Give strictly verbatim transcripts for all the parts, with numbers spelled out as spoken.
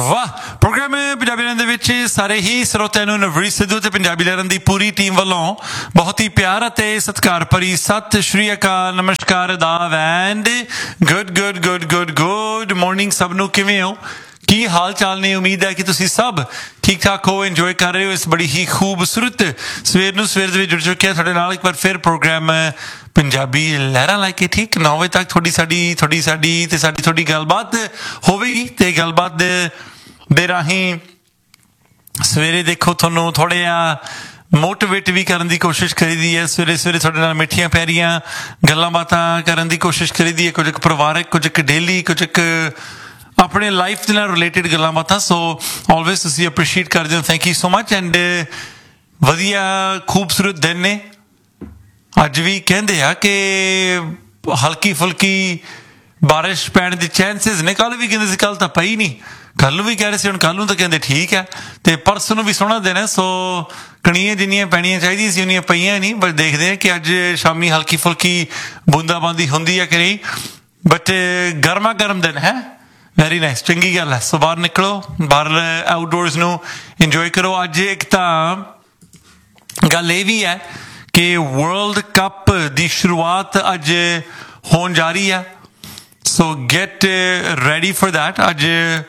ਵਾਹ ਪ੍ਰੋਗਰਾਮ ਪੰਜਾਬੀ ਲਹਿਰਾਂ ਦੇ ਵਿੱਚ ਸਾਰੇ ਹੀ ਸਰੋਤਿਆਂ ਨੂੰ ਨਵਰੀਤ ਸਿੱਧੂ ਤੇ ਪੰਜਾਬੀ ਲਹਿਰਾਂ ਦੀ ਪੂਰੀ ਟੀਮ ਵੱਲੋਂ ਬਹੁਤ ਹੀ ਪਿਆਰ ਅਤੇ ਸਤਿਕਾਰ ਭਰੀ ਸਤਿ ਸ਼੍ਰੀ ਅਕਾਲ, ਨਮਸਕਾਰ, ਅਦਾਬ and good good good good good morning ਸਭ ਨੂੰ। ਕਿਵੇਂ ਹੋ, ਕੀ ਹਾਲ ਚਾਲ ਨੇ? ਉਮੀਦ ਹੈ ਕਿ ਤੁਸੀਂ ਸਭ ਠੀਕ ਠਾਕ ਹੋ, ਇੰਜੋਏ ਕਰ ਰਹੇ ਹੋ ਇਸ ਬੜੀ ਹੀ ਖੂਬਸੂਰਤ ਸਵੇਰ ਨੂੰ। ਸਵੇਰ ਦੇ ਵਿੱਚ ਜੁੜ ਚੁੱਕਿਆ ਤੁਹਾਡੇ ਨਾਲ ਇੱਕ ਵਾਰ ਫਿਰ ਪ੍ਰੋਗਰਾਮ ਪੰਜਾਬੀ ਲਹਿਰਾਂ ਲੈ ਕੇ ਠੀਕ ਨੌ ਵਜੇ ਤੱਕ ਤੁਹਾਡੀ ਸਾਡੀ ਤੁਹਾਡੀ ਸਾਡੀ ਤੇ ਸਾਡੀ ਤੁਹਾਡੀ ਗੱਲਬਾਤ ਹੋਵੇਗੀ। ਤੇ ਗੱਲਬਾਤ ਦੇ ਦੇ ਰਾਹੀਂ ਸਵੇਰੇ ਦੇਖੋ ਤੁਹਾਨੂੰ ਥੋੜ੍ਹਾ ਜਿਹਾ ਮੋਟੀਵੇਟ ਵੀ ਕਰਨ ਦੀ ਕੋਸ਼ਿਸ਼ ਕਰੀਦੀ ਹੈ। ਸਵੇਰੇ ਸਵੇਰੇ ਤੁਹਾਡੇ ਨਾਲ ਮਿੱਠੀਆਂ ਪਿਆਰੀਆਂ ਗੱਲਾਂ ਬਾਤਾਂ ਕਰਨ ਦੀ ਕੋਸ਼ਿਸ਼ ਕਰੀਦੀ ਹੈ, ਕੁਝ ਕੁ ਪਰਿਵਾਰਕ, ਕੁਝ ਕੁ ਡੇਲੀ, ਕੁਝ ਕੁ ਆਪਣੇ ਲਾਈਫ ਦੇ ਨਾਲ ਰਿਲੇਟਿਡ ਗੱਲਾਂ ਬਾਤਾਂ। ਸੋ ਆਲਵੇਜ਼ ਤੁਸੀਂ ਅਪਰੀਸ਼ੀਏਟ ਕਰਦੇ ਹੋ, thank you so much. And ਵਧੀਆ ਖੂਬਸੂਰਤ ਦਿਨ ਨੇ ਅੱਜ ਵੀ। ਕਹਿੰਦੇ ਆ ਕਿ ਹਲਕੀ ਫੁਲਕੀ ਬਾਰਿਸ਼ ਪੈਣ ਦੇ ਚਾਂਸਿਸ ਨੇ। ਕੱਲ੍ਹ ਵੀ ਕਹਿੰਦੇ ਸੀ ਕੱਲ੍ਹ ਤਾਂ ਪਈ ਨਹੀਂ, ਕੱਲ੍ਹ ਨੂੰ ਵੀ ਕਹਿ ਰਹੇ ਸੀ, ਹੁਣ ਕੱਲ੍ਹ ਨੂੰ ਤਾਂ ਕਹਿੰਦੇ ਠੀਕ ਹੈ। ਅਤੇ ਪਰਸੋਂ ਨੂੰ ਵੀ ਸੋਹਣਾ ਦਿਨ ਹੈ, ਸੋ ਕਣੀਆਂ ਜਿੰਨੀਆਂ ਪੈਣੀਆਂ ਚਾਹੀਦੀਆਂ ਸੀ ਉਨੀਆਂ ਪਈਆਂ ਨਹੀਂ। ਬਟ ਦੇਖਦੇ ਹਾਂ ਕਿ ਅੱਜ ਸ਼ਾਮੀ ਹਲਕੀ ਫੁਲਕੀ ਬੂੰਦਾਬਾਂਦੀ ਹੁੰਦੀ ਹੈ ਕਿ ਨਹੀਂ। ਬਟ ਗਰਮਾ ਗਰਮ ਦਿਨ ਹੈ, ਵੈਰੀ ਨਾਈਸ, ਚੰਗੀ ਗੱਲ ਹੈ। ਸੋ ਬਾਹਰ ਨਿਕਲੋ, ਬਾਹਰ ਆਊਟਡੋਰਸ ਨੂੰ ਇੰਜੋਏ ਕਰੋ। ਅੱਜ ਇੱਕ ਤਾਂ ਗੱਲ ਇਹ ਵੀ ਹੈ ਕਿ ਵਰਲਡ ਕੱਪ ਦੀ ਸ਼ੁਰੂਆਤ ਅੱਜ ਹੋਣ ਜਾ ਰਹੀ ਹੈ। ਸੋ ਗੈਟ ਰੈਡੀ ਫॉर दैट। ਅੱਜ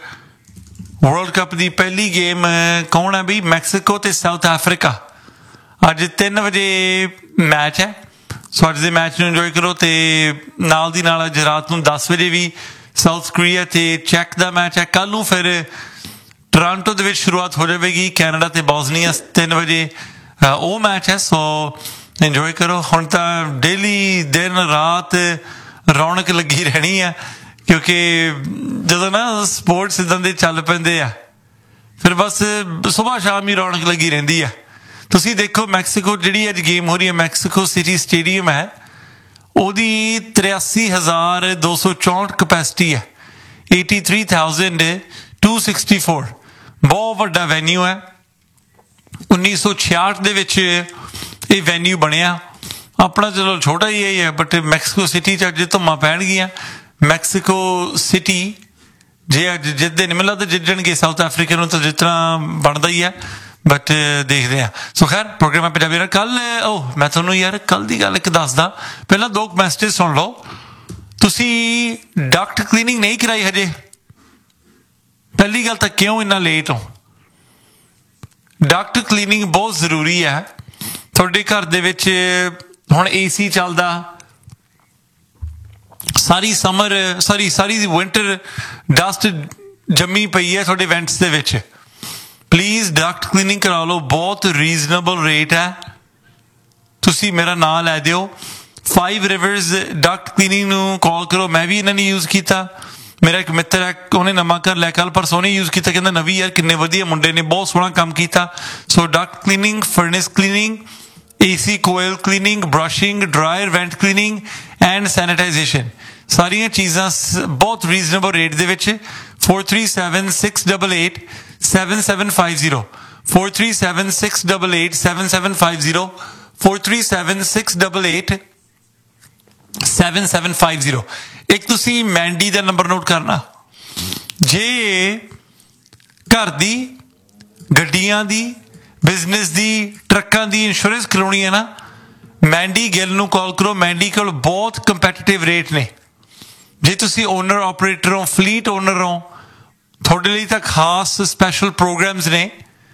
ਵਰਲਡ ਕੱਪ ਦੀ ਪਹਿਲੀ ਗੇਮ ਕੌਣ ਹੈ ਬਈ? ਮੈਕਸੀਕੋ ਅਤੇ ਸਾਊਥ ਅਫਰੀਕਾ। ਅੱਜ ਤਿੰਨ ਵਜੇ ਮੈਚ ਹੈ। ਸੋ ਅੱਜ ਦੇ ਮੈਚ ਨੂੰ ਇੰਜੋਏ ਕਰੋ। ਅਤੇ ਨਾਲ ਦੀ ਨਾਲ ਅੱਜ ਰਾਤ ਨੂੰ ਦਸ ਵਜੇ ਵੀ ਸਾਊਥ ਕੋਰੀਆ ਅਤੇ ਚੈੱਕ ਦਾ ਮੈਚ ਹੈ। ਕੱਲ੍ਹ ਨੂੰ ਫਿਰ ਟੋਰਾਂਟੋ ਦੇ ਵਿੱਚ ਸ਼ੁਰੂਆਤ ਹੋ ਜਾਵੇਗੀ, ਕੈਨੇਡਾ ਅਤੇ ਬੋਸਨੀਆ ਤਿੰਨ ਵਜੇ ਉਹ ਮੈਚ ਹੈ। ਸੋ ਇੰਜੋਏ ਕਰੋ। ਹੁਣ ਤਾਂ ਡੇਲੀ ਦਿਨ ਰਾਤ ਰੌਣਕ ਲੱਗੀ ਰਹਿਣੀ ਆ, ਕਿਉਂਕਿ ਜਦੋਂ ਨਾ ਸਪੋਰਟਸ ਇੱਦਾਂ ਦੇ ਚੱਲ ਪੈਂਦੇ ਆ ਫਿਰ ਬਸ ਸੁਬਾਹ ਸ਼ਾਮ ਹੀ ਰੌਣਕ ਲੱਗੀ ਰਹਿੰਦੀ ਆ। ਤੁਸੀਂ ਦੇਖੋ ਮੈਕਸੀਕੋ ਜਿਹੜੀ ਅੱਜ ਗੇਮ ਹੋ ਰਹੀ ਹੈ, ਮੈਕਸੀਕੋ ਸਿਟੀ ਸਟੇਡੀਅਮ ਹੈ, ਉਹਦੀ ਤਰਿਆਸੀ ਹਜ਼ਾਰ ਦੋ ਸੌ ਚੌਂਹਠ ਕਪੈਸਿਟੀ ਹੈ, eighty three thousand two sixty four. ਬਹੁਤ ਵੱਡਾ ਵੈਨਿਊ ਹੈ। ਉੱਨੀ ਸੌ ਛਿਆਹਠ ਦੇ ਵਿੱਚ ਇਹ ਵੈਨਿਊ ਬਣਿਆ। ਆਪਣਾ ਚਲੋ ਛੋਟਾ ਹੀ ਹੈ, ਬਟ ਮੈਕਸੀਕੋ ਸਿਟੀ 'ਚ ਅੱਜ ਧੁੰਮਾਂ ਪੈਣਗੀਆਂ। ਮੈਕਸੀਕੋ ਸਿਟੀ ਜੇ ਅੱਜ ਜਿੱਤਦੇ ਨਹੀਂ, ਮੈਨੂੰ ਲੱਗਦਾ ਜਿੱਤਣਗੇ ਸਾਊਥ ਅਫਰੀਕਾ ਨੂੰ, ਤਾਂ ਜਿੱਤਣਾ ਬਣਦਾ ਹੀ ਹੈ। ਬਟ ਦੇਖਦੇ ਹਾਂ। ਸੋ ਖੈਰ ਪ੍ਰੋਗਰਾਮ ਹੈ ਪੰਜਾਬੀ ਨਾਲ। ਕੱਲ੍ਹ ਉਹ ਮੈਂ ਤੁਹਾਨੂੰ ਯਾਰ ਕੱਲ੍ਹ ਦੀ ਗੱਲ ਇੱਕ ਦੱਸਦਾ, ਪਹਿਲਾਂ ਦੋ ਮੈਸੇਜ ਸੁਣ ਲਓ। ਤੁਸੀਂ ਡਕਟ ਕਲੀਨਿੰਗ ਨਹੀਂ ਕਰਾਈ ਹਜੇ? ਪਹਿਲੀ ਗੱਲ ਤਾਂ ਕਿਉਂ ਇੰਨਾ ਲੇਟ ਹੋ? ਡਕਟ ਕਲੀਨਿੰਗ ਬਹੁਤ ਜ਼ਰੂਰੀ ਹੈ। ਤੁਹਾਡੇ ਘਰ ਦੇ ਵਿੱਚ ਹੁਣ ਏ ਸੀ ਚੱਲਦਾ, ਸਾਰੀ ਸਮਰ ਸਾਰੀ ਸਾਰੀ ਵਿੰਟਰ ਡਸਟ ਜੰਮੀ ਪਈ ਹੈ ਤੁਹਾਡੇ ਵੈਂਟਸ ਦੇ ਵਿੱਚ। ਪਲੀਜ਼ ਡਕਟ ਕਲੀਨਿੰਗ ਕਰਾ ਲਓ, ਬਹੁਤ ਰੀਜ਼ਨੇਬਲ ਰੇਟ ਹੈ। ਤੁਸੀਂ ਮੇਰਾ ਨਾਂ ਲੈ ਦਿਓ, ਫਾਈਵ ਰਿਵਰਸ ਡਕਟ ਕਲੀਨਿੰਗ ਨੂੰ ਕਾਲ ਕਰੋ। ਮੈਂ ਵੀ ਇਹਨਾਂ ਨੇ ਯੂਜ਼ ਕੀਤਾ, ਮੇਰਾ ਇੱਕ ਮਿੱਤਰ ਹੈ, ਉਹਨੇ ਨਵਾਂ ਘਰ ਲੈ ਕੱਲ੍ਹ ਪਰਸੋਂ ਨੇ ਯੂਜ਼ ਕੀਤਾ, ਕਹਿੰਦਾ ਨਵੀਂ ਯਾਰ ਕਿੰਨੇ ਵਧੀਆ ਮੁੰਡੇ ਨੇ, ਬਹੁਤ ਸੋਹਣਾ ਕੰਮ ਕੀਤਾ। ਸੋ Duckett cleaning, ਫਰਨਿਸ cleaning, A C coil cleaning, brushing, dryer ਵੈਂਟ cleaning and sanitisation, ਸਾਰੀਆਂ ਚੀਜ਼ਾਂ ਬਹੁਤ ਰੀਜ਼ਨੇਬਲ ਰੇਟ ਦੇ ਵਿੱਚ। Four three seven six double eight seven seven five zero, four three seven six double eight seven seven five zero, four three seven six double eight seven seven five zero. ਇੱਕ ਤੁਸੀਂ ਮੈਂਡੀ ਦਾ number note ਕਰਨਾ। ਜੇ ਘਰ ਦੀ, ਗੱਡੀਆਂ ਦੀ, business ਦੀ, ਟਰੱਕਾਂ ਦੀ insurance ਕਰਾਉਣੀ ਹੈ ਨਾ, ਮੈਂਡੀ ਗਿੱਲ ਨੂੰ ਕਾਲ ਕਰੋ। ਮੈਂਡੀ ਕੋਲ ਬਹੁਤ ਕੰਪੈਟੀਟਿਵ ਰੇਟ ਨੇ। ਜੇ ਤੁਸੀਂ ਓਨਰ ਆਪਰੇਟਰ ਹੋ, ਫਲੀਟ ਓਨਰ ਹੋ, ਤੁਹਾਡੇ ਲਈ ਤਾਂ ਖਾਸ ਸਪੈਸ਼ਲ ਪ੍ਰੋਗਰਾਮਸ ਨੇ।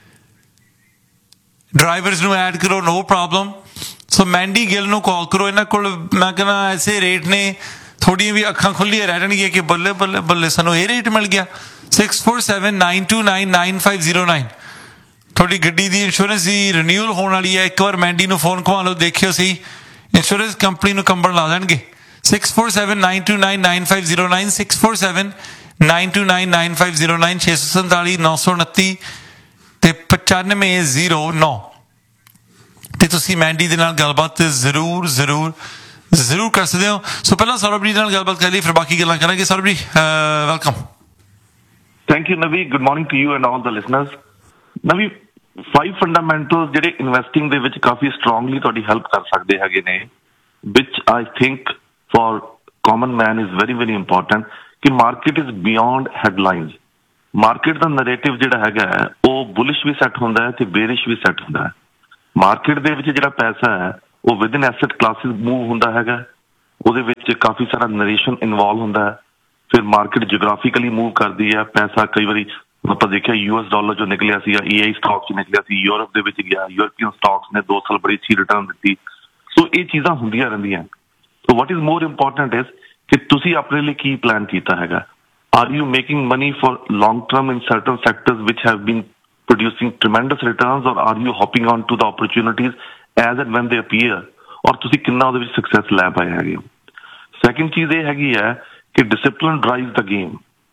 ਡਰਾਈਵਰਸ ਨੂੰ ਐਡ ਕਰੋ, ਨੋ ਪ੍ਰੋਬਲਮ। ਸੋ ਮੈਂਡੀ ਗਿੱਲ ਨੂੰ ਕਾਲ ਕਰੋ। ਇਹਨਾਂ ਕੋਲ ਮੈਂ ਕਹਿੰਦਾ ਐਸੇ ਰੇਟ ਨੇ, ਥੋੜ੍ਹੀਆਂ ਵੀ ਅੱਖਾਂ ਖੁੱਲ੍ਹੀਆਂ ਰਹਿ ਜਾਣਗੀਆਂ ਕਿ ਬੱਲੇ ਬੱਲੇ ਬੱਲੇ ਸਾਨੂੰ ਇਹ ਰੇਟ ਮਿਲ ਗਿਆ। Six four seven nine to nine nine five zero nine. ਤੁਹਾਡੀ ਗੱਡੀ ਦੀ ਇੰਸ਼ੋਰੈਂਸ ਦੀ ਰਿਨਿਊਅਲ ਹੋਣ ਵਾਲੀ ਹੈ, ਇੱਕ ਵਾਰ ਮੈਂਡੀ ਨੂੰ ਫੋਨ ਘੁਮਾ ਲਓ, ਦੇਖਿਓ ਸਹੀ, ਇੰਸ਼ੋਰੈਂਸ ਕੰਪਨੀ ਨੂੰ ਕੰਬਣ ਲਾ ਦੇਣਗੇ। Six four seven nine to nine nine five zero nine, six four seven nine to nine nine five zero nine, ਛੇ ਸੌ ਸੰਤਾਲੀ ਨੌ ਸੌ ਉਨੱਤੀ ਅਤੇ ਪਚਾਨਵੇਂ ਜ਼ੀਰੋ ਨੌ। ਅਤੇ ਤੁਸੀਂ ਮੈਂਡੀ ਦੇ ਨਾਲ ਗੱਲਬਾਤ ਜ਼ਰੂਰ ਜ਼ਰੂਰ ਜ਼ਰੂਰ ਕਰ ਸਕਦੇ ਹੋ। ਸੋ ਪਹਿਲਾਂ ਸੌਰਭ ਜੀ ਨਾਲ ਗੱਲਬਾਤ ਕਰ ਲਈ, ਫਿਰ ਬਾਕੀ ਗੱਲਾਂ ਕਰਾਂਗੇ। ਸੌਰਭ ਜੀ ਵੈਲਕਮ। ਥੈਂਕ ਯੂ ਨਵੀ, good morning to you and all the listeners. ਨਵੀ, ਫਾਈਵ ਫੰਡਾਮੈਂਟਲਸ ਜਿਹੜੇ ਇਨਵੈਸਟਿੰਗ ਦੇ ਵਿੱਚ ਕਾਫੀ ਸਟਰੋਂਗਲੀ ਤੁਹਾਡੀ ਹੈਲਪ ਕਰ ਸਕਦੇ ਹੈਗੇ ਨੇ, ਵਿਚ I think for common man is very very important, ਕਿ market is beyond headlines. Market the narrative ਜਿਹੜਾ ਹੈਗਾ ਉਹ ਬੁਲਿਸ਼ ਵੀ ਸੈੱਟ ਹੁੰਦਾ ਹੈ ਤੇ ਬੇਰਿਸ਼ ਵੀ ਸੈੱਟ ਹੁੰਦਾ ਹੈ। ਮਾਰਕੀਟ ਦੇ ਵਿੱਚ ਜਿਹੜਾ ਪੈਸਾ ਹੈ ਉਹ ਵਿਦਨ ਐਸੈਟ ਕਲਾਸਿਸ ਮੂਵ ਹੁੰਦਾ ਹੈਗਾ, ਉਹਦੇ ਵਿੱਚ ਕਾਫੀ ਸਾਰਾ ਨਰੇਸ਼ਨ ਇਨਵੋਲਵ ਹੁੰਦਾ ਹੈ। ਫਿਰ ਮਾਰਕੀਟ ਜਿਓਗ੍ਰਾਫਿਕਲੀ ਮੂਵ ਕਰਦੀ ਹੈ। ਪੈਸਾ ਕਈ ਵਾਰੀ ਆਪਾਂ ਦੇਖਿਆ ਯੂ ਐਸ ਡਾਲਰ ਚੋਂ ਨਿਕਲਿਆ ਸੀ ਜਾਂ ਈ ਆਈ ਸਟਾਕ ਚ ਨਿਕਲਿਆ ਸੀ, ਯੂਰਪ ਦੇ ਵਿੱਚ ਗਿਆ, ਯੂਰਪੀਅਨ ਸਟਾਕਸ ਨੇ ਦੋ ਸਾਲ ਬੜੀ ਅੱਛੀ ਰਿਟਰਨ ਦਿੱਤੀ। ਸੋ ਇਹ ਚੀਜ਼ਾਂ ਹੁੰਦੀਆਂ ਰਹਿੰਦੀਆਂ। ਸੋ what is more important is ਕਿ ਤੁਸੀਂ ਆਪਣੇ ਲਈ ਕੀ ਪਲਾਨ ਕੀਤਾ ਹੈਗਾ। Are you making money for long term in certain sectors which have been producing tremendous returns, or are you hopping on to the opportunities as and when they appear, ਔਰ ਤੁਸੀਂ ਕਿੰਨਾ ਉਹਦੇ ਵਿੱਚ ਸਕਸੈਸ ਲੈ ਪਾਏ ਹੈਗੇ ਹੋ। ਸੈਕਿੰਡ ਚੀਜ਼ ਇਹ ਹੈਗੀ ਹੈ ਕਿ ਡਿਸਿਪਲਿਨ ਡਰਾਈਵ ਦਾ ਗੇਮ।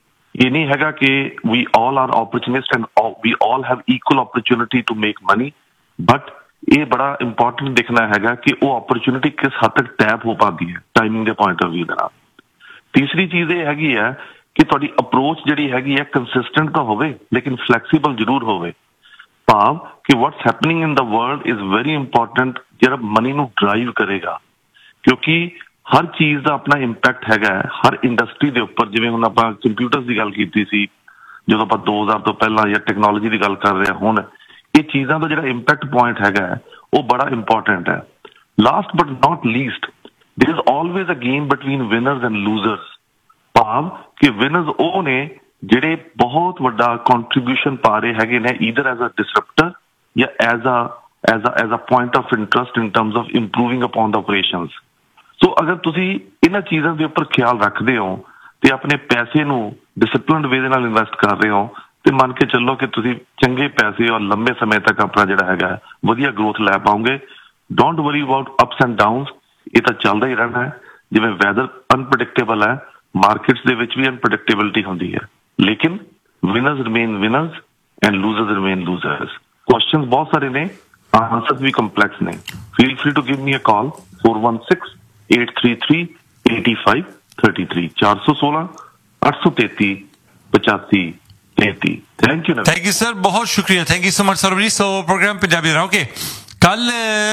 ਇਹ ਨਹੀਂ ਹੈਗਾ ਕਿ ਵੀ all are ਓਪਰਚੁਨਿਸਟ and we all have equal opportunity to make money, but ਇਹ ਬੜਾ ਇੰਪੋਰਟੈਂਟ ਦੇਖਣਾ ਹੈਗਾ ਕਿ ਉਹ ਓਪਰਚੁਨਿਟੀ ਕਿਸ ਹੱਦ ਤੱਕ ਟੈਪ ਹੋ ਪਾਉਂਦੀ ਹੈ ਟਾਈਮਿੰਗ ਦੇ ਪੁਆਇੰਟ ਆਫ ਵਿਊ ਦੇ ਨਾਲ। ਤੀਸਰੀ ਚੀਜ਼ ਇਹ ਹੈਗੀ ਹੈ ਕਿ ਤੁਹਾਡੀ ਅਪਰੋਚ ਜਿਹੜੀ ਹੈਗੀ ਹੈ ਕੰਸਿਸਟੈਂਟ ਤਾਂ ਹੋਵੇ ਲੇਕਿਨ ਫਲੈਕਸੀਬਲ ਜ਼ਰੂਰ ਹੋਵੇ। ਭਾਵ ਕਿ what's happening in the world is very important, ਜਿਹੜਾ ਮਨੀ ਨੂੰ ਡਰਾਈਵ ਕਰੇਗਾ, ਕਿਉਂਕਿ ਹਰ ਚੀਜ਼ ਦਾ ਆਪਣਾ ਇੰਪੈਕਟ ਹੈਗਾ ਹਰ ਇੰਡਸਟਰੀ ਦੇ ਉੱਪਰ। ਜਿਵੇਂ ਹੁਣ ਆਪਾਂ ਕੰਪਿਊਟਰਸ ਦੀ ਗੱਲ ਕੀਤੀ ਸੀ ਜਦੋਂ ਆਪਾਂ ਦੋ ਹਜ਼ਾਰ ਤੋਂ ਪਹਿਲਾਂ ਜਾਂ ਟੈਕਨੋਲੋਜੀ ਦੀ ਗੱਲ ਕਰ ਰਹੇ ਹਾਂ, ਹੁਣ ਇਹ ਚੀਜ਼ਾਂ ਦਾ ਜਿਹੜਾ ਇੰਪੈਕਟ ਪੁਆਇੰਟ ਹੈਗਾ ਉਹ ਬੜਾ ਇੰਪੋਰਟੈਂਟ ਹੈ। Last but not least, ਦੇयर is always a game between winners and ਲੂਜ਼ਰਸ। ਭਾਵ ਕਿ ਵਿਨਰਸ ਉਹ ਨੇ ਜਿਹੜੇ ਬਹੁਤ ਵੱਡਾ ਕੰਟਰੀਬਿਊਸ਼ਨ ਪਾ ਰਹੇ ਹੈਗੇ ਨੇ, ਈਦਰ ਐਜ਼ ਅ ਡਿਸਰਪਟਰ ਜਾਂ as a as a as a point of interest in terms of improving upon the operations. ਸੋ ਅਗਰ ਤੁਸੀਂ ਇਹਨਾਂ ਚੀਜ਼ਾਂ ਦੇ ਉੱਪਰ ਖਿਆਲ ਰੱਖਦੇ ਹੋ ਤੇ ਆਪਣੇ ਪੈਸੇ ਨੂੰ ਡਿਸਿਪਲਿਨਡ ਵੇ ਦੇ ਨਾਲ ਇਨਵੈਸਟ ਕਰ ਰਹੇ ਹੋ ਤੇ ਮੰਨ ਕੇ ਚੱਲੋ ਕਿ ਤੁਸੀਂ ਚੰਗੇ ਪੈਸੇ ਔਰ ਲੰਬੇ ਸਮੇਂ ਤੱਕ ਆਪਣਾ ਜਿਹੜਾ ਹੈਗਾ ਵਧੀਆ ਗਰੋਥ ਲੈ ਪਾਓਗੇ। Don't worry about ups and downs, ਇਹ ਤਾਂ ਚੱਲਦਾ ਹੀ ਰਹਿਣਾ ਹੈ। ਜਿਵੇਂ ਵੈਦਰ ਅਨਪ੍ਰੈਡਿਕਟੇਬਲ ਹੈ, ਮਾਰਕੀਟਸ ਦੇ ਵਿੱਚ ਵੀ ਅਨਪ੍ਰੈਡਿਕਟੇਬਿਲਿਟੀ ਹੁੰਦੀ ਹੈ, ਲੇਕਿਨ winners remain winners and ਲੂਜ਼ਰਸ remain ਲੂਜ਼ਰਸ। Questions ਬਹੁਤ ਸਾਰੇ ਨੇ, ਆਂਸਰਸ ਵੀ ਕੰਪਲੈਕਸ ਨੇ। Feel free to give me a call four one six eight three three eight five three three चार सौ सोलह आठ सौ तैती पचासी तैती। Thank you thank you sir, बहुत शुक्रिया, thank you so much sir ji. So programme Punjabi रहा ओके। कल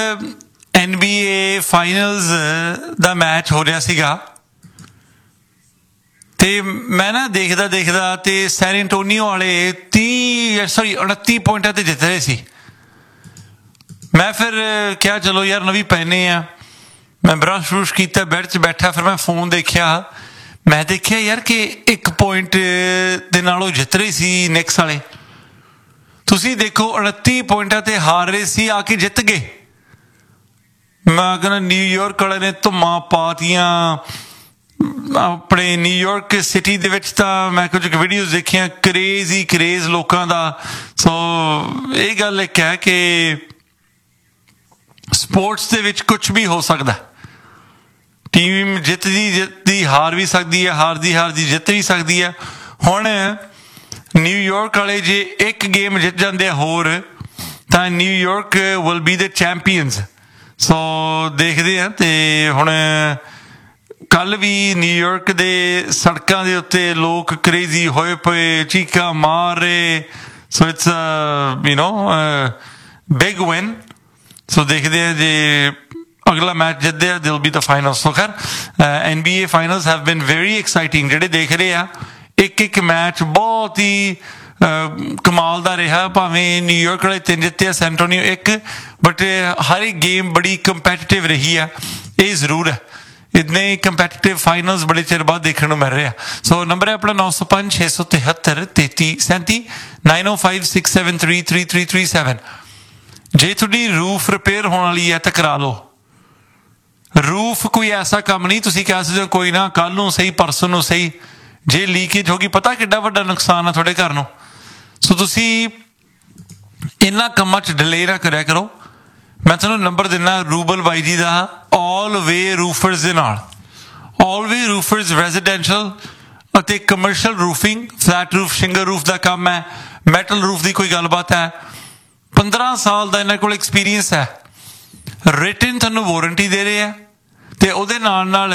एन बी ए फाइनल्स ਦਾ ਮੈਚ ਹੋ ਰਿਹਾ ਸੀਗਾ ਤੇ ਮੈਂ ਨਾ ਦੇਖਦਾ ਦੇਖਦਾ ਤੇ ਸੈਨ ਐਂਟੋਨੀਓ ਵਾਲੇ ਤੀਹ ਸੌਰੀ ਉਨੱਤੀ ਪੁਆਇੰਟਾਂ ਤੇ ਜਿੱਤ ਰਹੇ ਸੀ। ਮੈਂ ਫਿਰ ਕਿਹਾ ਚਲੋ ਯਾਰ ਨਵੀਂ ਪੈਨੇ ਆ, ਮੈਂ ਬਰਸ਼ ਬਰੁਸ਼ ਕੀਤਾ, ਬੈਡ 'ਚ ਬੈਠਾ, ਫਿਰ ਮੈਂ ਫੋਨ ਦੇਖਿਆ, ਮੈਂ ਦੇਖਿਆ ਯਾਰ ਕਿ ਇੱਕ ਪੁਆਇੰਟ ਦੇ ਨਾਲ ਉਹ ਜਿੱਤ ਰਹੇ ਸੀ ਨਿਕਸ ਵਾਲੇ। ਤੁਸੀਂ ਦੇਖੋ ਉਨੱਤੀ ਪੁਆਇੰਟਾਂ ਤੇ ਹਾਰ ਰਹੇ ਸੀ, ਆ ਕੇ ਜਿੱਤ ਗਏ। ਮੈਂ ਕਹਿੰਦਾ ਨਿਊਯਾਰਕ ਵਾਲੇ ਨੇ ਧੁੰਮਾਂ ਪਾਤੀਆਂ ਆਪਣੇ ਨਿਊਯਾਰਕ ਸਿਟੀ ਦੇ ਵਿੱਚ। ਤਾਂ ਮੈਂ ਕੁਝ ਵੀਡੀਓਜ਼ ਦੇਖੀਆਂ, ਕਰੇਜ਼ ਹੀ ਕਰੇਜ਼ ਲੋਕਾਂ ਦਾ। ਸੋ ਇਹ ਗੱਲ ਇੱਕ ਹੈ ਕਿ ਸਪੋਰਟਸ ਦੇ ਵਿੱਚ ਕੁਛ ਵੀ ਹੋ ਸਕਦਾ। ਟੀਮ ਜਿੱਤਦੀ ਜਿੱਤਦੀ ਹਾਰ ਵੀ ਸਕਦੀ ਹੈ, ਹਾਰਦੀ ਹਾਰਦੀ ਜਿੱਤ ਵੀ ਸਕਦੀ ਹੈ। ਹੁਣ ਨਿਊਯਾਰਕ ਵਾਲੇ ਜੇ ਇੱਕ ਗੇਮ ਜਿੱਤ ਜਾਂਦੇ ਆ ਹੋਰ ਤਾਂ New York will be the champions. ਸੋ ਦੇਖਦੇ ਹਾਂ। ਤੇ ਹੁਣ ਕੱਲ ਵੀ ਨਿਊਯਾਰਕ ਦੇ ਸੜਕਾਂ ਦੇ ਉੱਤੇ ਲੋਕ ਕਰੇਜ਼ੀ ਹੋਏ ਪਏ, ਚੀਕਾਂ ਮਾਰ ਰਹੇ। So it's you know big win. ਸੋ ਦੇਖਦੇ ਹਾਂ ਜੇ ਅਗਲਾ ਮੈਚ ਜਿੱਤਦੇ ਆ ਦਿਲ ਬੀ ਦ ਫਾਈਨਲ। ਸੋ ਖੈਰ N B A finals have been very exciting. ਜਿਹੜੇ ਦੇਖ ਰਹੇ ਆ ਇੱਕ ਇੱਕ ਮੈਚ ਬਹੁਤ ਹੀ ਕਮਾਲ ਦਾ ਰਿਹਾ। ਭਾਵੇਂ ਨਿਊਯਾਰਕ ਵਾਲੇ ਤਿੰਨ ਜਿੱਤੇ ਆ, ਸੈਨ ਐਂਟੋਨੀਓ ਇੱਕ, ਬਟ ਹਰ ਇੱਕ ਗੇਮ ਬੜੀ ਕੰਪੈਟੀਟਿਵ ਰਹੀ ਆ, ਇਹ ਜ਼ਰੂਰ ਹੈ। ਇੰਨੇ ਕੰਪੈਟੀਟਿਵ ਫਾਈਨਲਸ ਬੜੇ ਚਿਰ ਬਾਅਦ ਦੇਖਣ ਨੂੰ ਮਿਲ ਰਿਹਾ। ਸੋ ਨੰਬਰ ਹੈ ਆਪਣਾ ਨੌ ਸੌ ਪੰਜ ਛੇ ਸੌ ਤਿਹੱਤਰ ਤੇਤੀ ਸੈਂਤੀ ਨਾਈਨ ਓ five six seven three three three three seven. ਜੇ ਤੁਹਾਡੀ ਰੂਫ ਰਿਪੇਅਰ ਹੋਣ ਵਾਲੀ ਹੈ ਤਾਂ ਕਰਾ ਲਓ। ਰੂਫ ਕੋਈ ਐਸਾ ਕੰਮ ਨਹੀਂ ਤੁਸੀਂ ਕਹਿ ਸਕਦੇ ਹੋ ਕੋਈ ਨਾ ਕੱਲ ਨੂੰ ਸਹੀ ਪਰਸੋਂ ਨੂੰ ਸਹੀ। ਜੇ ਲੀਕੇਜ ਹੋ ਗਈ ਪਤਾ ਕਿੱਡਾ ਵੱਡਾ ਨੁਕਸਾਨ ਆ ਤੁਹਾਡੇ ਘਰ ਨੂੰ। ਸੋ ਤੁਸੀਂ ਇਹਨਾਂ ਕੰਮਾਂ 'ਚ ਡਿਲੇ ਨਾ ਕਰਿਆ ਕਰੋ। ਮੈਂ ਤੁਹਾਨੂੰ ਨੰਬਰ ਦਿੰਦਾ ਰੂਬਲ ਬਾਈ ਜੀ ਦਾ, ਆਲ ਵੇ ਰੂਫਰਸ ਦੇ ਨਾਲ। ਆਲ ਵੇ ਰੂਫਰਸ ਰੈਜ਼ੀਡੈਂਸ਼ੀਅਲ ਅਤੇ commercial roofing, flat roof, shingle roof ਦਾ ਕੰਮ ਹੈ, ਮੈਟਲ ਰੂਫ ਦੀ ਕੋਈ ਗੱਲਬਾਤ ਹੈ। ਪੰਦਰਾਂ ਸਾਲ ਦਾ ਇਹਨਾਂ ਕੋਲ ਐਕਸਪੀਰੀਅੰਸ ਹੈ। ਰਿਟਨ ਤੁਹਾਨੂੰ ਵਾਰੰਟੀ ਦੇ ਰਹੇ ਆ ਤੇ ਉਹਦੇ ਨਾਲ ਨਾਲ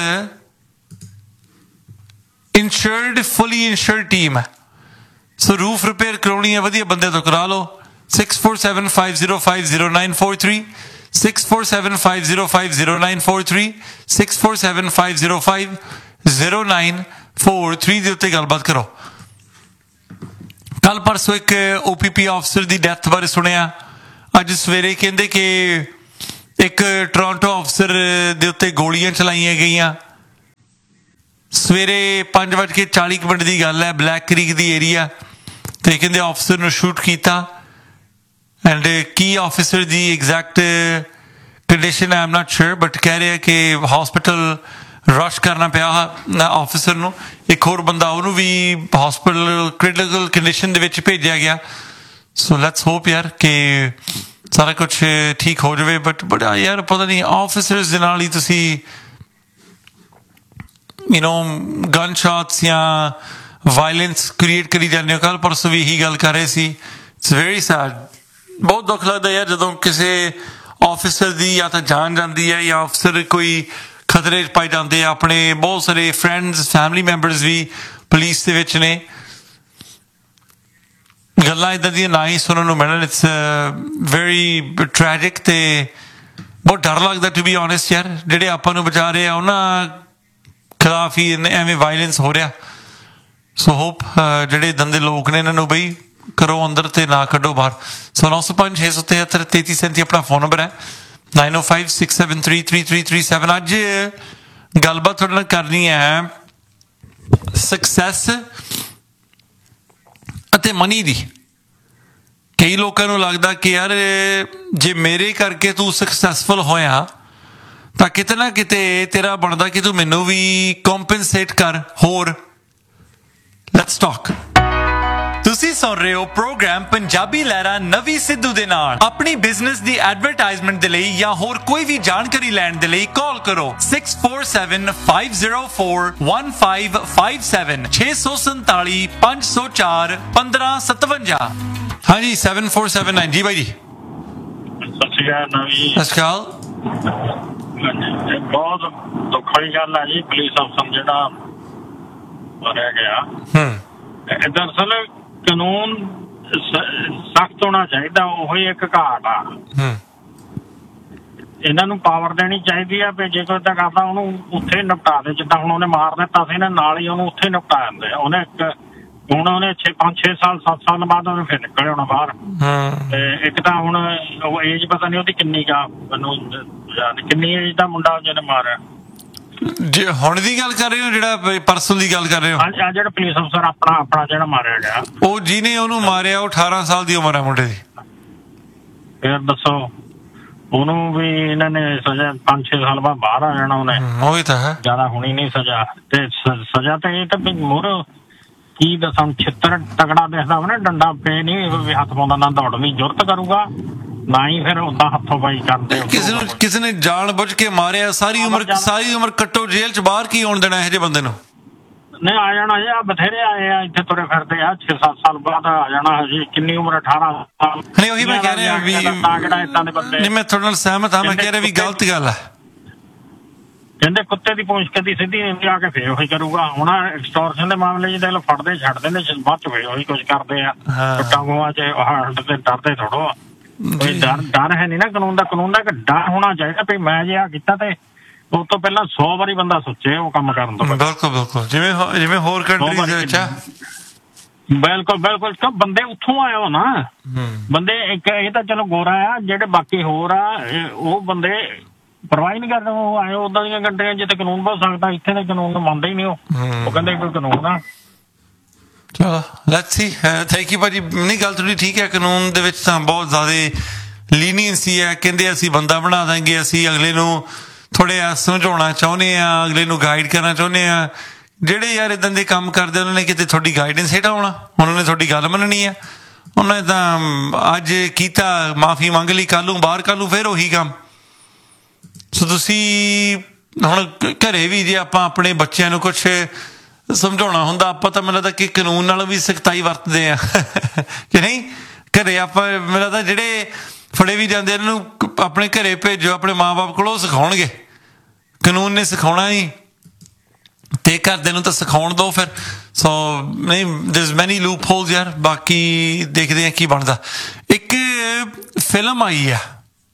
ਇੰਸ਼ੋਰਡ, ਫੁੱਲੀ ਇੰਸ਼ੋਰਡ ਟੀਮ ਹੈ। ਸੋ ਰੂਫ ਰਿਪੇਅਰ ਕਰਾਉਣੀ ਹੈ ਵਧੀਆ ਬੰਦੇ ਤੋਂ ਕਰਾ ਲਓ। Six four seven five zero five zero nine four three six four seven five zero five zero nine four three six four seven five zero five zero nine four three ਦੇ ਉੱਤੇ ਗੱਲਬਾਤ ਕਰੋ। ਕੱਲ ਪਰਸੋਂ ਇੱਕ ਓ ਪੀ ਪੀ ਆਫਸਰ ਦੀ death ਬਾਰੇ ਸੁਣਿਆ। ਅੱਜ ਸਵੇਰੇ ਕਹਿੰਦੇ ਕਿ ਇੱਕ ਟੋਰਾਂਟੋ ਅਫਸਰ ਦੇ ਉੱਤੇ ਗੋਲੀਆਂ ਚਲਾਈਆਂ ਗਈਆਂ। ਸਵੇਰੇ ਪੰਜ ਵੱਜ ਕੇ ਚਾਲੀ ਕੁ ਮਿੰਟ ਦੀ ਗੱਲ ਹੈ, ਬਲੈਕ ਕ੍ਰੀਕ ਦੀ ਏਰੀਆ, ਤੇ ਕਹਿੰਦੇ ਆਫਸਰ ਨੂੰ ਸ਼ੂਟ ਕੀਤਾ। And Ki officer the exact condition I am not sure, but ਕਹਿ ਰਿਹਾ ਕਿ ਹਸਪੀਟਲ ਰਸ਼ ਕਰਨਾ ਪਿਆ ਆਫਿਸਰ ਨੂੰ। ਇੱਕ ਹੋਰ ਬੰਦਾ ਉਹਨੂੰ ਵੀ ਹਸਪੀਟਲ ਕ੍ਰਿਟੀਕਲ ਕੰਡੀਸ਼ਨ ਦੇ ਵਿੱਚ ਭੇਜਿਆ ਗਿਆ। ਸੋ ਲੈਟਸ ਹੋਪ ਯਾਰ ਕਿ ਸਾਰਾ ਕੁਛ ਠੀਕ ਹੋ ਜਾਵੇ। ਬਟ ਬਟ ਯਾਰ ਪਤਾ ਨਹੀਂ ਆਫਿਸਰਸ ਦੇ ਨਾਲ ਹੀ ਤੁਸੀਂ ਯੂ ਨੋ ਗਨ ਸ਼ਾਟਸ ਜਾਂ ਵਾਇਲੈਂਸ ਕ੍ਰੀਏਟ ਕਰੀ ਜਾਂਦੇ ਹੋ। ਕੱਲ੍ਹ ਪਰਸੋਂ ਵੀ ਇਹੀ ਗੱਲ ਕਰ ਰਹੇ ਸੀ। It's very sad. ਬਹੁਤ ਦੁੱਖ ਲੱਗਦਾ ਯਾਰ ਜਦੋਂ ਕਿਸੇ ਆਫਿਸਰ ਦੀ ਜਾਂ ਤਾਂ ਜਾਨ ਜਾਂਦੀ ਹੈ ਜਾਂ ਅਫਸਰ ਕੋਈ ਖਤਰੇ 'ਚ ਪਾਏ ਜਾਂਦੇ ਆ। ਆਪਣੇ ਬਹੁਤ ਸਾਰੇ ਫਰੈਂਡਸ ਫੈਮਿਲੀ ਮੈਂਬਰਸ ਵੀ ਪੁਲਿਸ ਦੇ ਵਿੱਚ ਨੇ। ਗੱਲਾਂ ਇੱਦਾਂ ਦੀਆਂ ਨਾ ਹੀ ਸੁਣਨ ਨੂੰ ਮਿਲਣ। ਇਟਸ ਵੈਰੀ ਟ੍ਰੈਜਿਕ ਤੇ ਬਹੁਤ ਡਰ ਲੱਗਦਾ ਟੂ ਬੀ ਓਨੈਸਟ ਯਾਰ। ਜਿਹੜੇ ਆਪਾਂ ਨੂੰ ਬਚਾ ਰਹੇ ਆ ਉਹਨਾਂ ਖਿਲਾਫ ਹੀ ਐਵੇਂ ਵਾਇਲੈਂਸ ਹੋ ਰਿਹਾ। ਸੋ ਹੋਪ ਜਿਹੜੇ ਦੰਦੇ ਲੋਕ ਨੇ ਇਹਨਾਂ ਨੂੰ ਬਈ ਕਰੋ ਅੰਦਰ ਤੇ ਨਾ ਕੱਢੋ ਬਾਹਰ। ਸੋ ਨੌ ਸੌ ਪੰਜ ਛੇ ਸੌ ਤਿਹੱਤਰ ਤੇਤੀ ਸੈਂਤੀ ਆਪਣਾ ਫੋਨ ਨੰਬਰ ਹੈ। ਨਾਈਨ ਓ five six seven three three three three seven. ਅੱਜ ਗੱਲਬਾਤ ਤੁਹਾਡੇ ਨਾਲ ਕਰਨੀ ਹੈ ਸਕਸੈਸ ਅਤੇ ਮਨੀ ਦੀ। ਕਈ ਲੋਕਾਂ ਨੂੰ ਲੱਗਦਾ ਕਿ ਯਾਰ ਜੇ ਮੇਰੇ ਕਰਕੇ ਤੂੰ ਸਕਸੈਸਫੁਲ ਹੋਇਆ ਤਾਂ ਕਿਤੇ ਨਾ ਕਿਤੇ ਤੇਰਾ ਬਣਦਾ ਕਿ ਤੂੰ ਮੈਨੂੰ ਵੀ ਕੰਪਨਸੇਟ ਕਰ ਹੋਰ। Let's talk. ਤੁਸੀਂ ਸੁਣ ਰਹੇ ਹੋ ਪ੍ਰੋਗਰਾਮ ਪੰਜਾਬੀ ਲਹਿਰਾਂ ਨਵੀਂ ਸਿੱਧੂ ਦੇ ਨਾਲ। ਆਪਣੀ ਬਿਜ਼ਨਸ ਦੀ ਐਡਵਰਟਾਈਜ਼ਮੈਂਟ ਦੇ ਲਈ ਜਾਂ ਹੋਰ ਕੋਈ ਵੀ ਜਾਣਕਾਰੀ ਲੈਣ ਦੇ ਲਈ ਕਾਲ ਕਰੋ six four seven five zero four one five five seven ਛੇ ਸੌ ਸੰਤਾਲੀ ਪੰਜ ਸੌ ਚਾਰ ਪੰਦਰਾਂ ਸਤਵੰਜਾ। ਹਾਂਜੀ ਸੈਵਨ ਫੋਰ ਸੈਵਨ ਨਾਈਨ। ਜੀ ਬਾਈ ਜੀ ਸਤਿ ਸ਼੍ਰੀ ਅਕਾਲ ਨਵੀਂ। ਸਤਿ ਸ਼੍ਰੀ ਅਕਾਲ। ਬਹੁਤ ਦੁੱਖ ਵਾਲੀ ਗੱਲ ਹੈ ਜੀ, ਪੁਲਿਸ ਅਫਸਰ ਜਿਹੜਾ ਮਾਰਿਆ ਗਿਆ। ਹੂੰ ਦਰਅਸਲ ਕਾਨੂੰਨ ਸਖਤ ਹੋਣਾ ਚਾਹੀਦਾ, ਉਹੀ ਇੱਕ ਘਾਟ ਆ। ਹੂੰ ਇਹਨਾਂ ਨੂੰ ਪਾਵਰ ਦੇਣੀ ਚਾਹੀਦੀ ਆ ਵੀ ਜੇ ਕੋਈ ਤਾਂ ਕਰਦਾ ਉਹਨੂੰ ਉੱਥੇ ਨਿਪਟਾ ਦੇ। ਜਿੱਦਾਂ ਹੁਣ ਉਹਨੇ ਮਾਰ ਦਿੱਤਾ ਸੀ ਨਾ, ਨਾਲ ਹੀ ਉਹਨੂੰ ਉੱਥੇ ਨਿਪਟਾ ਦਿੰਦੇ ਆ। ਉਹਨੇ ਇੱਕ ਹੁਣ ਉਹਨੇ ਛੇ ਪੰਜ ਛੇ ਸਾਲ ਸੱਤ ਸਾਲ ਬਾਅਦ ਉਹਨੇ ਫਿਰ ਨਿਕਲ ਆਉਣਾ ਬਾਹਰ। ਤੇ ਇੱਕ ਤਾਂ ਹੁਣ ਉਹ ਏਜ ਪਤਾ ਨਹੀਂ ਉਹਦੀ ਕਿੰਨੀ ਕਾ, ਮੈਨੂੰ ਕਿੰਨੀ ਏਜ ਦਾ ਮੁੰਡਾ ਜਿਹਨੇ ਮਾਰਿਆ। ਜੇ ਹੁਣ ਦੀ ਗੱਲ ਕਰ ਰਹੇ ਹੋ ਜਿਹੜਾ ਪਰਸਨ ਦੀ ਗੱਲ ਕਰ ਰਹੇ ਹੋ? ਆ ਜਿਹੜਾ ਪੁਲਿਸ ਅਫਸਰ ਆਪਣਾ ਆਪਣਾ ਜਿਹੜਾ ਮਾਰਿਆ ਗਿਆ, ਉਹ ਜਿਹਨੇ ਉਹਨੂੰ ਮਾਰਿਆ ਉਹ ਅਠਾਰਾਂ ਸਾਲ ਦੀ ਉਮਰ ਹੈ ਮੁੰਡੇ ਦੀ। ਫਿਰ ਦੱਸੋ ਉਹਨੂੰ ਵੀ ਇਹਨਾਂ ਨੇ ਸਜ਼ਾ ਪੰਜ ਛੇ ਸਾਲ ਬਾਅਦ ਬਾਹਰ ਆ ਜਾਣਾ ਉਹਨੇ। ਉਹੀ ਤਾਂ ਹੈ, ਜ਼ਿਆਦਾ ਹੋਣੀ ਨਹੀਂ ਸਜ਼ਾ। ਤੇ ਸਜ਼ਾ ਤਾਂ ਇਹ ਤਾਂ ਵੀ ਮੋਹਰ ਕੀ ਦੱਸਾਂ, ਛਿੱਤਰ ਤਗੜਾ ਦੇਖਦਾ ਵਾ ਨਾ, ਡੰਡਾ ਪੇ ਨਹੀਂ ਹੱਥ ਪਾਉਂਦਾ, ਨਾ ਦੌੜ ਦੀ ਜ਼ਰੂਰਤ ਕਰੂਗਾ ਨਾ ਹੀ ਫਿਰ ਓਦਾਂ ਹੱਥੋਂ ਪਾਈ ਕਰਦੇ। ਕਿਸੇ ਨੂੰ ਕਿਸੇ ਨੇ ਜਾਣ ਬੁੱਝ ਕੇ ਮਾਰਿਆ, ਸਾਰੀ ਉਮਰ ਸਾਰੀ ਉਮਰ ਕੱਟੋ ਜੇਲ੍ਹ ਚ, ਬਾਹਰ ਕੀ ਆਉਣ ਦੇਣਾ ਇਹੋ ਜਿਹੇ ਬੰਦੇ ਨੂੰ? ਨਹੀਂ ਆ ਜਾਣਾ ਜੀ, ਆ ਬਥੇਰੇ ਆਏ ਆ ਇੱਥੇ ਤੁਰੇ ਫਿਰਦੇ ਆ, ਛੇ ਸੱਤ ਸਾਲ ਬਾਅਦ ਆ ਜਾਣਾ। ਹਜੇ ਕਿੰਨੀ ਉਮਰ, ਅਠਾਰਾਂ ਸਾਲ। ਨਹੀਂ ਉਹੀ ਮੈਂ ਕਹਿ ਰਿਹਾ ਵੀ ਏਦਾਂ ਦੇ ਬੰਦੇ। ਨਹੀਂ ਮੈਂ ਤੁਹਾਡੇ ਨਾਲ ਸਹਿਮਤ ਹਾਂ, ਮੈਂ ਕਹਿ ਰਿਹਾ ਵੀ ਗਲਤ ਗੱਲ ਹੈ। ਕਹਿੰਦੇ ਕੁੱਤੇ ਦੀ ਪੂੰਛ ਕਦੀ ਸਿੱਧੀ ਨਹੀਂ ਆ ਕੇ ਫੇਰ ਉਹੀ ਕਰੂਗਾ। ਹੁਣ ਐਕਸਟੋਰਸ਼ਨ ਦੇ ਮਾਮਲੇ ਚ ਦੇਖ ਲਓ, ਫੜਦੇ ਛੱਡਦੇ ਨੇ, ਬਾਅਦ ਚ ਫੇਰ ਉਹੀ ਕੁਝ ਕਰਦੇ ਆ। ਟਾਂਗੂਆਂ ਚ ਹਲਟ ਤੇ ਡਰਦੇ ਥੋੜੋ ਆ। ਡਰ ਡਰ ਹੈ ਨੀ ਨਾ ਕਾਨੂੰਨ ਦਾ। ਕਾਨੂੰਨ ਦਾ ਇੱਕ ਡਰ ਹੋਣਾ ਚਾਹੀਦਾ ਵੀ ਮੈਂ ਜੇ ਆ ਕੀਤਾ ਤੇ ਉਸ ਤੋਂ ਪਹਿਲਾਂ ਸੌ ਵਾਰੀ ਬੰਦਾ ਸੋਚੇ ਉਹ ਕੰਮ ਕਰਨ ਤੋਂ। ਬਿਲਕੁਲ ਬਿਲਕੁਲ, ਜਿਵੇਂ ਜਿਵੇਂ ਹੋਰ ਕੰਟਰੀਜ਼ ਦੇ ਵਿੱਚ ਆ। ਬਿਲਕੁਲ ਬਿਲਕੁਲ, ਬੰਦੇ ਉੱਥੋਂ ਆਏ ਹੋ ਨਾ ਬੰਦੇ। ਇੱਕ ਇਹ ਤਾਂ ਚਲੋ ਗੋਰਾ ਆ, ਜਿਹੜੇ ਬਾਕੀ ਹੋਰ ਆ ਉਹ ਬੰਦੇ ਪਰਵਾਹ ਨਹੀਂ ਕਰਦੇ। ਉਹ ਆਏ ਉਦਾਂ ਦੀਆਂ ਕੰਟਰੀਆਂ ਜਿੱਥੇ ਕਾਨੂੰਨ ਬਹੁਤ ਸਕਦਾ, ਇੱਥੇ ਦੇ ਕਾਨੂੰਨ ਨੂੰ ਮੰਨਦੇ ਹੀ ਨਹੀਂ। ਉਹ ਉਹ ਕਹਿੰਦੇ ਕੋਈ ਕਾਨੂੰਨ ਆ। ਚਲੋ ਲੈਟਸ ਸੀ। ਥੈਂਕ ਯੂ ਭਾਜੀ। ਨਹੀਂ ਗੱਲ ਤੁਹਾਡੀ ਠੀਕ ਹੈ, ਕਾਨੂੰਨ ਦੇ ਵਿੱਚ ਤਾਂ ਬਹੁਤ ਜ਼ਿਆਦਾ ਲੀਨੀਅੰਸੀ ਹੈ। ਕਹਿੰਦੇ ਅਸੀਂ ਬੰਦਾ ਬਣਾ ਦਾਂਗੇ, ਅਸੀਂ ਅਗਲੇ ਨੂੰ ਥੋੜ੍ਹੇ ਸਮਝਾਉਣਾ ਚਾਹੁੰਦੇ ਹਾਂ, ਅਗਲੇ ਨੂੰ ਗਾਈਡ ਕਰਨਾ ਚਾਹੁੰਦੇ ਹਾਂ। ਜਿਹੜੇ ਯਾਰ ਇੱਦਾਂ ਦੇ ਕੰਮ ਕਰਦੇ ਉਹਨਾਂ ਨੇ ਕਿਤੇ ਤੁਹਾਡੀ ਗਾਈਡੈਂਸ ਹੇਠ ਆਉਣਾ, ਉਹਨਾਂ ਨੇ ਤੁਹਾਡੀ ਗੱਲ ਮੰਨਣੀ ਹੈ। ਉਹਨਾਂ ਨੇ ਤਾਂ ਅੱਜ ਕੀਤਾ, ਮਾਫੀ ਮੰਗ ਲਈ, ਕੱਲ੍ਹ ਨੂੰ ਬਾਹਰ, ਕੱਲ੍ਹ ਨੂੰ ਫਿਰ ਉਹੀ ਕੰਮ। ਸੋ ਤੁਸੀਂ ਹੁਣ ਘਰੇ ਵੀ ਜੇ ਆਪਾਂ ਆਪਣੇ ਬੱਚਿਆਂ ਨੂੰ ਕੁਛ ਸਮਝਾਉਣਾ ਹੁੰਦਾ, ਆਪਾਂ ਤਾਂ ਮੈਨੂੰ ਲੱਗਦਾ ਕਿ ਕਾਨੂੰਨ ਨਾਲ ਵੀ ਸਖਤਾਈ ਵਰਤਦੇ ਆ ਕਿ ਨਹੀਂ? ਘਰੇ ਆਪਾਂ ਮੈਨੂੰ ਲੱਗਦਾ ਜਿਹੜੇ ਫੜੇ ਵੀ ਜਾਂਦੇ ਇਹਨਾਂ ਨੂੰ ਆਪਣੇ ਘਰੇ ਭੇਜੋ, ਆਪਣੇ ਮਾਂ ਬਾਪ ਕੋਲੋਂ ਸਿਖਾਉਣਗੇ। ਕਾਨੂੰਨ ਨੇ ਸਿਖਾਉਣਾ ਹੀ ਤੇ ਘਰਦਿਆਂ ਨੂੰ ਤਾਂ ਸਿਖਾਉਣ ਦਿਓ ਫਿਰ। ਸੋ ਨਹੀਂ, ਦੇਅਰਸ ਮੈਨੀ ਲੂਪ ਹੋਲਸ ਯਾਰ। ਬਾਕੀ ਦੇਖਦੇ ਆ ਕੀ ਬਣਦਾ। ਇੱਕ ਫਿਲਮ ਆਈ ਆ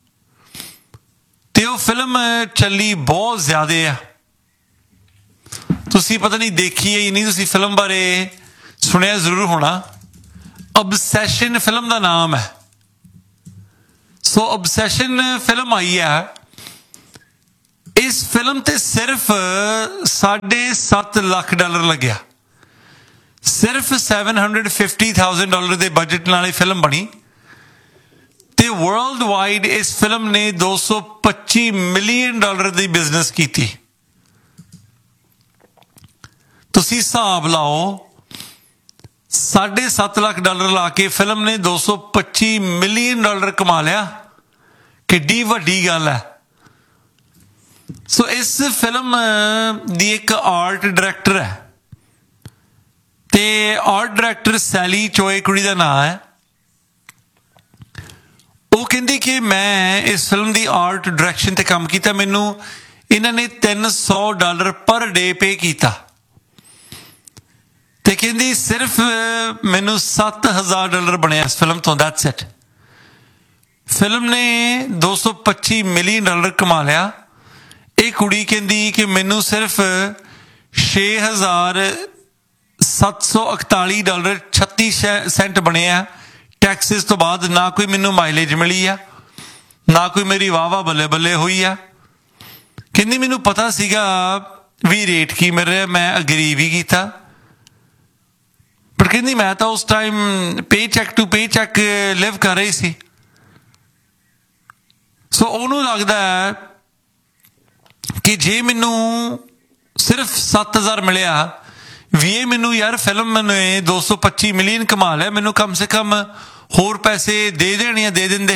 ਤੇ ਉਹ ਫਿਲਮ ਚੱਲੀ ਬਹੁਤ ਜ਼ਿਆਦਾ ਆ। ਤੁਸੀਂ ਪਤਾ ਨਹੀਂ ਦੇਖੀ ਹੈ ਜਾਂ ਨਹੀਂ, ਤੁਸੀਂ ਫਿਲਮ ਬਾਰੇ ਸੁਣਿਆ ਜ਼ਰੂਰ ਹੋਣਾ। ਅਬਸੈਸ਼ਨ ਫਿਲਮ ਦਾ ਨਾਮ ਹੈ। ਸੋ ਅਬਸੈਸ਼ਨ ਫਿਲਮ ਆਈ ਹੈ। ਇਸ ਫਿਲਮ ਤੇ ਸਿਰਫ ਸਾਢੇ ਸੱਤ ਲੱਖ ਡਾਲਰ ਲੱਗਿਆ। ਸਿਰਫ seven hundred fifty thousand dollar ਦੇ ਬਜਟ ਨਾਲ ਇਹ ਫਿਲਮ ਬਣੀ ਤੇ ਵਰਲਡ ਵਾਈਡ ਇਸ ਫਿਲਮ ਨੇ ਦੋ ਸੌ ਪੱਚੀ ਮਿਲੀਅਨ ਡਾਲਰ ਦੀ ਬਿਜ਼ਨਸ ਕੀਤੀ। ਤੁਸੀਂ ਹਿਸਾਬ ਲਾਓ, ਸਾਢੇ ਸੱਤ ਲੱਖ ਡਾਲਰ ਲਾ ਕੇ ਫਿਲਮ ਨੇ ਦੋ ਸੌ ਪੱਚੀ ਮਿਲੀਅਨ ਡਾਲਰ ਕਮਾ ਲਿਆ। ਕਿੱਡੀ ਵੱਡੀ ਗੱਲ ਹੈ। ਸੋ ਇਸ ਫਿਲਮ ਦੀ ਇੱਕ ਆਰਟ ਡਾਇਰੈਕਟਰ ਹੈ ਤੇ ਆਰਟ ਡਾਇਰੈਕਟਰ ਸੈਲੀ ਚੋਏ ਕੁੜੀ ਦਾ ਨਾਂ ਹੈ। ਉਹ ਕਹਿੰਦੀ ਕਿ ਮੈਂ ਇਸ ਫਿਲਮ ਦੀ ਆਰਟ ਡਾਇਰੈਕਸ਼ਨ ਤੇ ਕੰਮ ਕੀਤਾ, ਮੈਨੂੰ ਇਹਨਾਂ ਨੇ ਤਿੰਨ ਸੌ ਡਾਲਰ ਪਰ ਡੇ ਪੇ ਕੀਤਾ ਤੇ ਕਹਿੰਦੀ ਸਿਰਫ ਮੈਨੂੰ ਸੱਤ ਹਜ਼ਾਰ ਡਾਲਰ ਬਣਿਆ ਇਸ ਫਿਲਮ ਤੋਂ। That's it. ਫਿਲਮ ਨੇ ਦੋ ਸੌ ਪੱਚੀ ਮਿਲੀਅਨ ਡਾਲਰ ਕਮਾ ਲਿਆ। ਇਹ ਕੁੜੀ ਕਹਿੰਦੀ ਕਿ ਮੈਨੂੰ ਸਿਰਫ ਛੇ ਹਜ਼ਾਰ ਸੱਤ ਸੌ ਇਕਤਾਲੀ ਡਾਲਰ ਛੱਤੀ ਸੈਂਟ ਬਣੇ ਆ ਟੈਕਸਿਸ ਤੋਂ ਬਾਅਦ। ਨਾ ਕੋਈ ਮੈਨੂੰ ਮਾਈਲੇਜ ਮਿਲੀ ਆ, ਨਾ ਕੋਈ ਮੇਰੀ ਵਾਹ ਵਾਹ ਬੱਲੇ ਬੱਲੇ ਹੋਈ ਆ। ਕਹਿੰਦੀ ਮੈਨੂੰ ਪਤਾ ਸੀਗਾ ਵੀ ਰੇਟ ਕੀ ਮਿਲ ਰਿਹਾ, ਮੈਂ ਅਗਰੀ ਵੀ ਕੀਤਾ, ਪਰ ਕਹਿੰਦੀ ਮੈਂ ਤਾਂ ਉਸ time pay check to pay check ਲਿਵ ਕਰ ਰਹੀ ਸੀ। ਸੋ ਉਹਨੂੰ ਲੱਗਦਾ ਕਿ ਜੇ ਮੈਨੂੰ ਸਿਰਫ ਸੱਤ ਹਜ਼ਾਰ ਮਿਲਿਆ ਵੀ ਇਹ ਮੈਨੂੰ ਯਾਰ ਫਿਲਮ ਨੇ ਦੋ ਸੌ ਪੱਚੀ ਮਿਲੀਅਨ ਕਮਾ ਲਿਆ, ਮੈਨੂੰ ਕਮ ਸੇ ਕਮ ਹੋਰ ਪੈਸੇ ਦੇ ਦੇਣੇ ਆ, ਦੇ ਦਿੰਦੇ।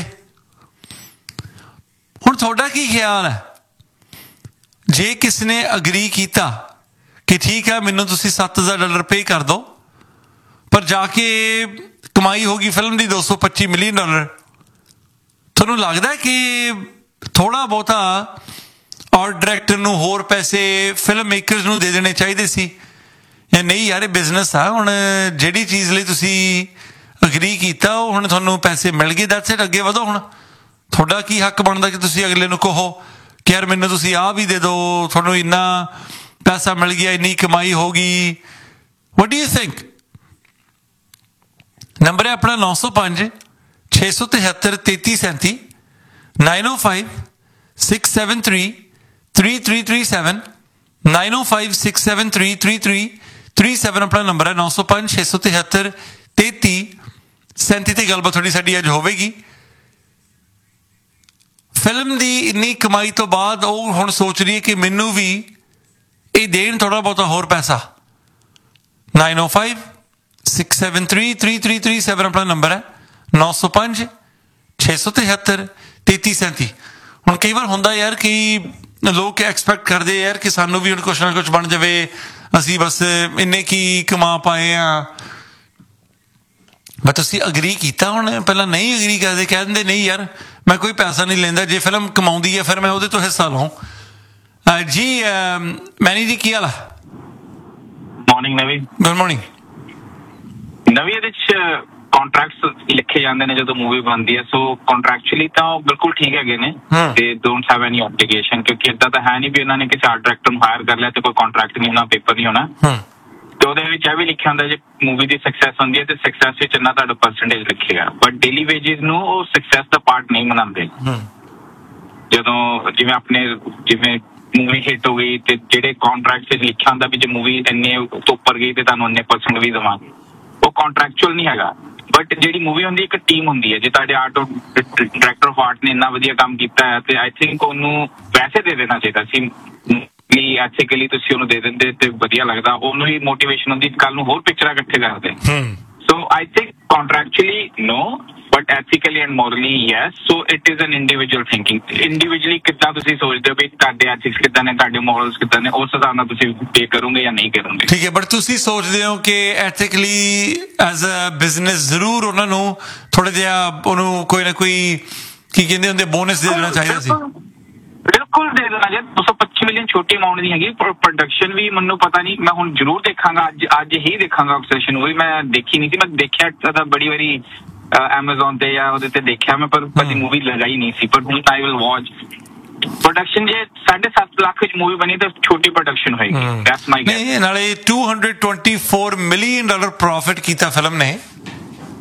ਹੁਣ ਤੁਹਾਡਾ ਕੀ ਖਿਆਲ ਹੈ? ਜੇ ਕਿਸ ਨੇ ਅਗਰੀ ਕੀਤਾ ਕਿ ਠੀਕ ਹੈ ਮੈਨੂੰ ਤੁਸੀਂ ਸੱਤ ਹਜ਼ਾਰ ਡਾਲਰ ਪੇ ਕਰ ਦਿਓ, ਪਰ ਜਾ ਕੇ ਕਮਾਈ ਹੋਗੀ ਫਿਲਮ ਦੀ ਦੋ ਸੌ ਪੱਚੀ ਮਿਲੀਅਨ ਡਾਲਰ, ਤੁਹਾਨੂੰ ਲੱਗਦਾ ਕਿ ਥੋੜ੍ਹਾ ਬਹੁਤਾ ਆਰਟ ਡਾਇਰੈਕਟਰ ਨੂੰ ਹੋਰ ਪੈਸੇ ਫਿਲਮ ਮੇਕਰਸ ਨੂੰ ਦੇ ਦੇਣੇ ਚਾਹੀਦੇ ਸੀ? ਜਾਂ ਨਹੀਂ ਯਾਰ ਇਹ ਬਿਜ਼ਨਸ ਆ, ਹੁਣ ਜਿਹੜੀ ਚੀਜ਼ ਲਈ ਤੁਸੀਂ ਅਗਰੀ ਕੀਤਾ ਉਹ ਹੁਣ ਤੁਹਾਨੂੰ ਪੈਸੇ ਮਿਲ ਗਏ, ਦੈਟਸ ਇਟ, ਅੱਗੇ ਵਧੋ। ਹੁਣ ਤੁਹਾਡਾ ਕੀ ਹੱਕ ਬਣਦਾ ਕਿ ਤੁਸੀਂ ਅਗਲੇ ਨੂੰ ਕਹੋ ਕਿ ਯਾਰ ਮੈਨੂੰ ਤੁਸੀਂ ਆਹ ਵੀ ਦੇ ਦਿਓ, ਤੁਹਾਨੂੰ ਇੰਨਾ ਪੈਸਾ ਮਿਲ ਗਿਆ, ਇੰਨੀ ਕਮਾਈ ਹੋ ਗਈ। What do you think? Number ਹੈ ਆਪਣਾ ਨੌ ਸੌ ਪੰਜ ਛੇ ਸੌ ਤਿਹੱਤਰ ਤੇਤੀ ਸੈਂਤੀ ਨਾਈਨ ਓ five six seven three three three three seven nine ਓ five six seven three three three three seven ਆਪਣਾ ਨੰਬਰ ਹੈ। ਨੌ ਸੌ ਪੰਜ ਛੇ ਸੌ ਤਿਹੱਤਰ ਤੇਤੀ ਸੈਂਤੀ ਤੇ ਗੱਲਬਾਤ ਤੁਹਾਡੀ ਸਾਡੀ ਅੱਜ ਹੋਵੇਗੀ। ਫਿਲਮ ਦੀ ਇੰਨੀ ਕਮਾਈ ਤੋਂ ਬਾਅਦ ਉਹ ਹੁਣ ਸੋਚ ਰਹੀ ਹੈ ਕਿ ਮੈਨੂੰ ਵੀ ਇਹ ਦੇਣ ਥੋੜ੍ਹਾ ਬਹੁਤਾ ਹੋਰ ਪੈਸਾ। ਨਾਈਨ ਓ five six seven three three three three seven ਆਪਣਾ ਨੰਬਰ ਹੈ। ਨੌ ਸੌ ਪੰਜ ਛੇ ਸੌ ਤਿਹੱਤਰ ਤੇਤੀ ਸੈਂਤੀ। ਹੁਣ ਕਈ ਵਾਰ ਹੁੰਦਾ ਯਾਰ ਕਿ ਲੋਕ ਐਕਸਪੈਕਟ ਕਰਦੇ ਯਾਰ ਕਿ ਸਾਨੂੰ ਵੀ ਹੁਣ ਕੁਛ ਨਾ ਕੁਛ ਬਣ ਜਾਵੇ, ਅਸੀਂ ਬਸ ਇੰਨੇ ਕੀ ਕਮਾ ਪਾਏ ਆ। ਬਟ ਤੁਸੀਂ ਅਗਰੀ ਕੀਤਾ, ਹੁਣ ਪਹਿਲਾਂ ਨਹੀਂ ਅਗਰੀ ਕਰਦੇ, ਕਹਿ ਦਿੰਦੇ ਨਹੀਂ ਯਾਰ ਮੈਂ ਕੋਈ ਪੈਸਾ ਨਹੀਂ ਲੈਂਦਾ, ਜੇ ਫਿਲਮ ਕਮਾਉਂਦੀ ਹੈ ਫਿਰ ਮੈਂ ਉਹਦੇ ਤੋਂ ਹਿੱਸਾ ਲਵਾਂ। ਜੀ ਮੈਨੀ ਜੀ ਕੀ ਹਾਲ ਆ? ਮਾਰਨਿੰਗ ਨਵੀ। ਗੁੱਡ ਮਾਰਨਿੰਗ ਨਵੀ। ਇਹਦੇ ਚ ਕੰਟਰੈਕਟਸ ਲਿਖੇ ਜਾਂਦੇ ਨੇ ਜਦੋਂ ਮੂਵੀ ਬਣਦੀ ਹੈ, ਸੋ ਕੰਟਰੈਕਚੁਅਲੀ ਤਾਂ ਉਹ ਬਿਲਕੁਲ ਠੀਕ ਹੈਗੇ ਨੇ ਤੇ ਡੋਂਟ ਹੈਵ ਐਨੀ ਆਬਲੀਗੇਸ਼ਨ, ਕਿਉਂਕਿ ਏਦਾਂ ਤਾਂ ਹੈ ਨਹੀਂ ਵੀ ਉਹਨਾਂ ਨੇ ਕਿਸੇ ਆਰਟ ਡਾਇਰੈਕਟਰ ਨੂੰ ਹਾਇਰ ਕਰ ਲਿਆ ਤੇ ਕੋਈ ਕੰਟਰੈਕਟ ਨਹੀਂ ਹੋਣਾ, ਪੇਪਰ ਨਹੀਂ ਹੋਣਾ। ਤੇ ਉਹਦੇ ਵਿੱਚ ਇਹ ਵੀ ਲਿਖਿਆ ਹੁੰਦਾ ਜੇ ਮੂਵੀ ਦੀ ਸਕਸੈਸ ਹੁੰਦੀ ਹੈ ਤੇ ਸਕਸੈਸ ਵਿੱਚ ਇੰਨਾ ਤੁਹਾਡਾ ਪਰਸੈਂਟੇਜ ਲਿਖੇਗਾ, ਬਟ ਡੇਲੀ ਵੇਜਿਸ ਨੂੰ ਉਹ ਸਕਸੈਸ ਦਾ ਪਾਰਟ ਨਹੀਂ ਮਨਾਉਂਦੇ। ਜਦੋਂ ਜਿਵੇਂ ਆਪਣੇ ਜਿਵੇਂ ਮੂਵੀ ਹਿੱਟ ਹੋ ਗਈ ਤੇ ਜਿਹੜੇ ਕੰਟਰੈਕਟ 'ਚ ਲਿਖਿਆ ਹੁੰਦਾ ਵੀ ਜੇ ਮੂਵੀ ਇੰਨੇ ਤੋਂ ਉੱਪਰ ਗਈ ਤੇ ਤੁਹਾਨੂੰ ਇੰਨੇ ਪਰਸੈਂਟ ਵੀ ਦੇਵਾਂਗੇ, ਉਹ ਕੰਟਰੈਕਚੁਅਲ ਨਹੀਂ ਹੈਗਾ। ਬਟ ਜਿਹੜੀ ਮੂਵੀ ਹੁੰਦੀ ਇੱਕ ਟੀਮ ਹੁੰਦੀ ਹੈ, ਜੇ ਤੁਹਾਡੇ ਆਰਟ ਡਾਇਰੈਕਟਰ ਆਫ ਆਰਟ ਨੇ ਇੰਨਾ ਵਧੀਆ ਕੰਮ ਕੀਤਾ ਹੈ ਤੇ ਆਈ ਥਿੰਕ ਉਹਨੂੰ ਵੈਸੇ ਦੇ ਦੇਣਾ ਚਾਹੀਦਾ ਸੀ। ਐਥੀਕਲੀ ਤੁਸੀਂ ਉਹਨੂੰ ਦੇ ਦਿੰਦੇ ਤੇ ਵਧੀਆ ਲੱਗਦਾ, ਉਹਨੂੰ ਹੀ ਮੋਟੀਵੇਸ਼ਨ ਹੁੰਦੀ ਕੱਲ ਨੂੰ ਹੋਰ ਪਿਕਚਰਾਂ ਇਕੱਠੇ ਕਰਦੇ। ਸੋ I think ਕੰਟਰੈਕਚੁਅਲੀ no, but ethically and morally yes. So it is an individual thinking. Individually ਕਿੱਦਾਂ ਤੁਸੀਂ ਸੋਚਦੇ ਹੋ ਵੀ ਤੁਹਾਡੇ ਐਥਿਕਸ ਕਿੱਦਾਂ ਨੇ, ਤੁਹਾਡੇ ਮੋਰਲਸ ਕਿੱਦਾਂ ਨੇ, ਉਸ ਹਿਸਾਬ ਨਾਲ ਤੁਸੀਂ ਪੇ ਕਰੋਗੇ ਜਾਂ ਨਹੀਂ ਕਰੋਗੇ। ਠੀਕ ਹੈ, ਬਟ ਤੁਸੀਂ ਸੋਚਦੇ ਹੋ ਕਿ ਐਥਿਕਲੀ ਐਜ਼ ਅ ਬਿਜ਼ਨਸ ਜ਼ਰੂਰ ਉਹਨਾਂ ਨੂੰ ਥੋੜਾ ਜਿਹਾ ਉਹਨੂੰ ਕੋਈ ਨਾ ਕੋਈ ਕੀ ਕਹਿੰਦੇ ਹੁੰਦੇ ਬੋਨਸ ਦੇ ਦੇਣਾ ਚਾਹੀਦਾ ਸੀ। ਬਿਲਕੁਲ ਦੇ ਦੇਣਾ ਚਾਹੀਦਾ। ਦੋ ਸੌ ਪੱਚੀ ਮਿਲੀਅਨ ਛੋਟੀ ਅਮਾਊਂਟ ਨਹੀਂ ਹੈਗੀ। ਪ੍ਰੋਡਕਸ਼ਨ ਵੀ ਮੈਨੂੰ ਪਤਾ ਨਹੀਂ, ਮੈਂ ਹੁਣ ਜ਼ਰੂਰ ਦੇਖਾਂਗਾ, ਅੱਜ ਅੱਜ ਹੀ ਦੇਖਾਂਗਾ ਆਬਸੈਸ਼ਨ। ਉਹ ਵੀ ਮੈਂ ਦੇਖੀ ਨਹੀਂ ਸੀ, ਮੈਂ ਦੇਖਿਆ ਤਾਂ ਬੜੀ ਵਾਰੀ ਐਮਾਜ਼ੋਨ ਤੇ ਜਾਂ ਉਹਦੇ ਤੇ ਦੇਖਿਆ ਮੈਂ, ਪਰ ਕਦੀ ਮੂਵੀ ਲਗਾਈ ਨਹੀਂ ਸੀ। ਪਰ ਹੁਣ ਆਈ ਵਿਲ ਵਾਚ। ਪ੍ਰੋਡਕਸ਼ਨ ਜੇ ਸਾਢੇ ਸੱਤ ਲੱਖ ਵਿੱਚ ਮੂਵੀ ਬਣੀ ਤਾਂ ਛੋਟੀ ਪ੍ਰੋਡਕਸ਼ਨ ਹੋਏਗੀ। That's my gas. ਨਾਲੇ two hundred twenty four million dollar profit ਕੀਤਾ ਫਿਲਮ ਨੇ।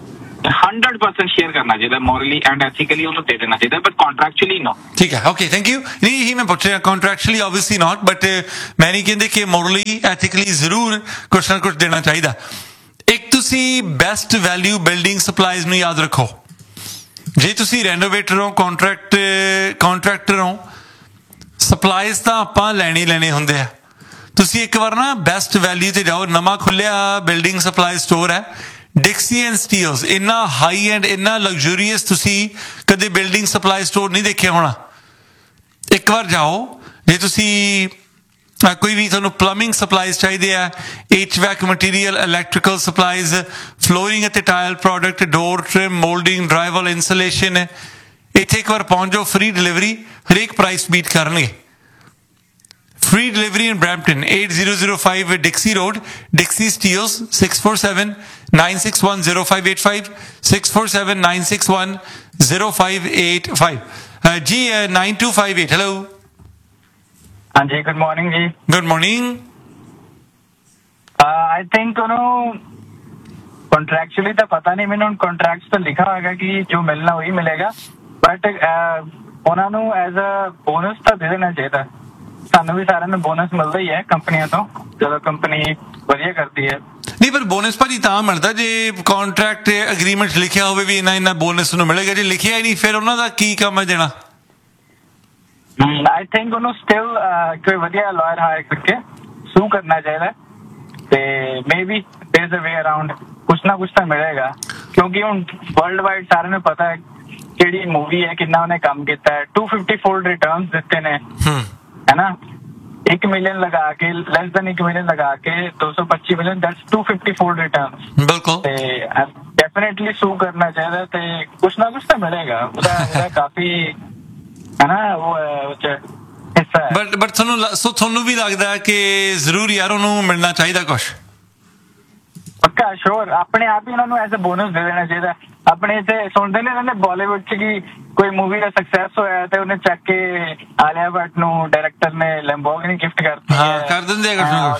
हंड्रेड परसेंट शेयर करना चाहिए मॉरली एंड एथिकली उन्हें दे देना चाहिए बट कॉन्ट्रैक्चुअली नो ठीक है ओके थैंक यू नहीं यही मैं पूछ रहा कॉन्ट्रैक्चुअली ऑब्वियसली नॉट बट मैं नहीं कहते कि मॉरली एथिकली जरूर कुछ ना कुछ देना चाहिए एक तुसी बेस्ट वैल्यू बिल्डिंग सप्लाईज ਨੂੰ याद रखो ਜੇ ਤੁਸੀਂ ਰੈਨੋਵੇਟਰ ਹੋ ਕੰਟਰੈਕਟ ਕੰਟਰੈਕਟਰ ਹੋ ਸਪਲਾਈਜ਼ ਤਾਂ ਆਪਾਂ ਲੈਣੇ ਲੈਣੇ ਹੁੰਦੇ ਆ ਤੁਸੀਂ ਇੱਕ ਵਾਰ ਨਾ ਬੈਸਟ ਵੈਲਿਊ ਤੇ ਜਾਓ ਨਵਾਂ ਖੁੱਲਿਆ ਬਿਲਡਿੰਗ ਸਪਲਾਈ ਸਟੋਰ ਹੈ ਡਿਕਸੀ ਐਂਡ ਸਟੀਲਸ ਇੰਨਾ ਹਾਈ ਐਂਡ ਇੰਨਾ ਲਗਜ਼ਰੀਅਸ ਤੁਸੀਂ ਕਦੇ ਬਿਲਡਿੰਗ ਸਪਲਾਈ ਸਟੋਰ ਨਹੀਂ ਦੇਖਿਆ ਹੋਣਾ ਇੱਕ ਵਾਰ ਜਾਓ ਜੇ ਤੁਸੀਂ ਕੋਈ ਵੀ ਤੁਹਾਨੂੰ ਪਲੰਬਿੰਗ ਸਪਲਾਈਜ਼ ਚਾਹੀਦੇ ਆ H vac material electrical supplies flooring ਅਤੇ ਟਾਇਲ ਪ੍ਰੋਡਕਟ ਡੋਰ ਟ੍ਰਿਮ ਮੋਲਡਿੰਗ ਡਰਾਈਵਲ ਇੰਸੂਲੇਸ਼ਨ ਇੱਥੇ ਇੱਕ ਵਾਰ ਪਹੁੰਚ ਜਾਓ ਫ੍ਰੀ ਡਿਲੀਵਰੀ ਹਰੇਕ ਪ੍ਰਾਈਸ ਬੀਟ ਕਰਨਗੇ Free delivery in Brampton, eight zero zero five Dixie Road, Dixie Steels, six four seven, nine six one zero five eight five, six four seven, nine six one zero five eight five. Uh, G, uh, nine two five eight, hello. हाँ जी good morning ji Good morning. I think ਉਹਨੂੰ ਕੰਟਰੈਕਚੁਅਲੀ ਤਾਂ ਪਤਾ ਨਹੀਂ ਮੈਨੂੰ contracts ਤਾਂ ਲਿਖਾ ਹੋਏਗਾ ਕਿ ਜੋ ਮਿਲਣਾ ਉਹੀ ਮਿਲੇਗਾ ਬਟ ਉਹਨਾਂ ਨੂੰ ਐਜ਼ ਅ ਬੋਨਸ ਤਾਂ ਦੇ ਦੇਣਾ ਚਾਹੀਦਾ ਸਾਨੂੰ ਵੀ ਸਾਰਿਆਂ ਨੂੰ ਬੋਨਸ ਮਿਲਦਾ ਹੀ ਹੈ ਕੰਪਨੀਆਂ ਤੋਂ ਜਦੋਂ ਕੰਪਨੀ ਵਧੀਆ ਕਰਦੀ ਹੈ ਨਹੀਂ ਪਰ ਬੋਨਸ ਭਾਜੀ ਤਾਂ ਮਿਲਦਾ ਜੇ ਕੰਟਰੈਕਟ ਐਗਰੀਮੈਂਟ ਲਿਖਿਆ ਹੋਵੇ ਵੀ ਇੰਨਾ ਇੰਨਾ ਬੋਨਸ ਨੂੰ ਮਿਲੇਗਾ ਜੇ ਲਿਖਿਆ ਹੀ ਨਹੀਂ ਫਿਰ ਉਹਨਾਂ ਦਾ ਕੀ ਕੰਮ ਹੈ ਦੇਣਾ ਆਈ ਥਿੰਕ ਉਹਨੂੰ ਸਟਿਲ ਕੋਈ ਵਧੀਆ ਲਾਇਰ ਹਾਇਰ ਕਰਕੇ ਸੂ ਕਰਨਾ ਚਾਹੀਦਾ ਤੇ maybe ਦੇयर is a way around ਕੁਛ ਨਾ ਕੁਛ ਤਾਂ ਮਿਲੇਗਾ ਕਿਉਂਕਿ ਹੁਣ ਵਰਲਡ ਵਾਈਡ ਸਾਰਿਆਂ ਨੂੰ ਪਤਾ ਹੈ ਕਿਹੜੀ ਮੂਵੀ ਹੈ ਕਿੰਨਾ ਉਹਨੇ ਕੰਮ ਕੀਤਾ ਹੈ two fifty fold ਰਿਟਰਨਸ ਦਿੱਤੇ ਨੇ है ना एक मिलियन लगा के लेस देन एक मिलियन लगा के दो सौ पच्चीस million that's to fifty fold return बिल्कुल डेफिनेटली सू करना चाहिए ते कुछ ना कुछ तो मिलेगा उसका उसका काफी है ना वो हिस्सा है बट बट ਤੁਹਾਨੂੰ ਸੋ ਤੁਹਾਨੂੰ ਵੀ ਲੱਗਦਾ ਹੈ ਕਿ ਜ਼ਰੂਰ ਯਾਰ ਉਹਨੂੰ ਮਿਲਣਾ ਚਾਹੀਦਾ ਕੁਝ ਪੱਕਾ ਸ਼ੋਰ ਆਪਣੇ ਆਪ ਹੀ ਉਹਨਾਂ ਨੂੰ ਐਜ਼ ਅ ਬੋਨਸ ਦੇ ਦੇਣਾ ਚਾਹੀਦਾ ਆਪਣੇ ਇੱਥੇ ਸੁਣਦੇ ਨੇ ਇਹਨਾਂ ਨੇ ਬਾਲੀਵੁੱਡ ਚ ਕੀ ਕੋਈ ਮੂਵੀ ਦਾ ਸਕਸੈਸ ਹੋਇਆ ਤੇ ਉਹਨੇ ਚੱਕ ਕੇ ਆਲਿਆ ਭੱਟ ਨੂੰ ਡਾਇਰੈਕਟਰ ਨੇ ਲੈਂਬੋਰਗਿਨੀ ਗਿਫਟ ਕਰਤੀ ਹਾਂ ਕਰ ਦਿੰਦੇ ਆ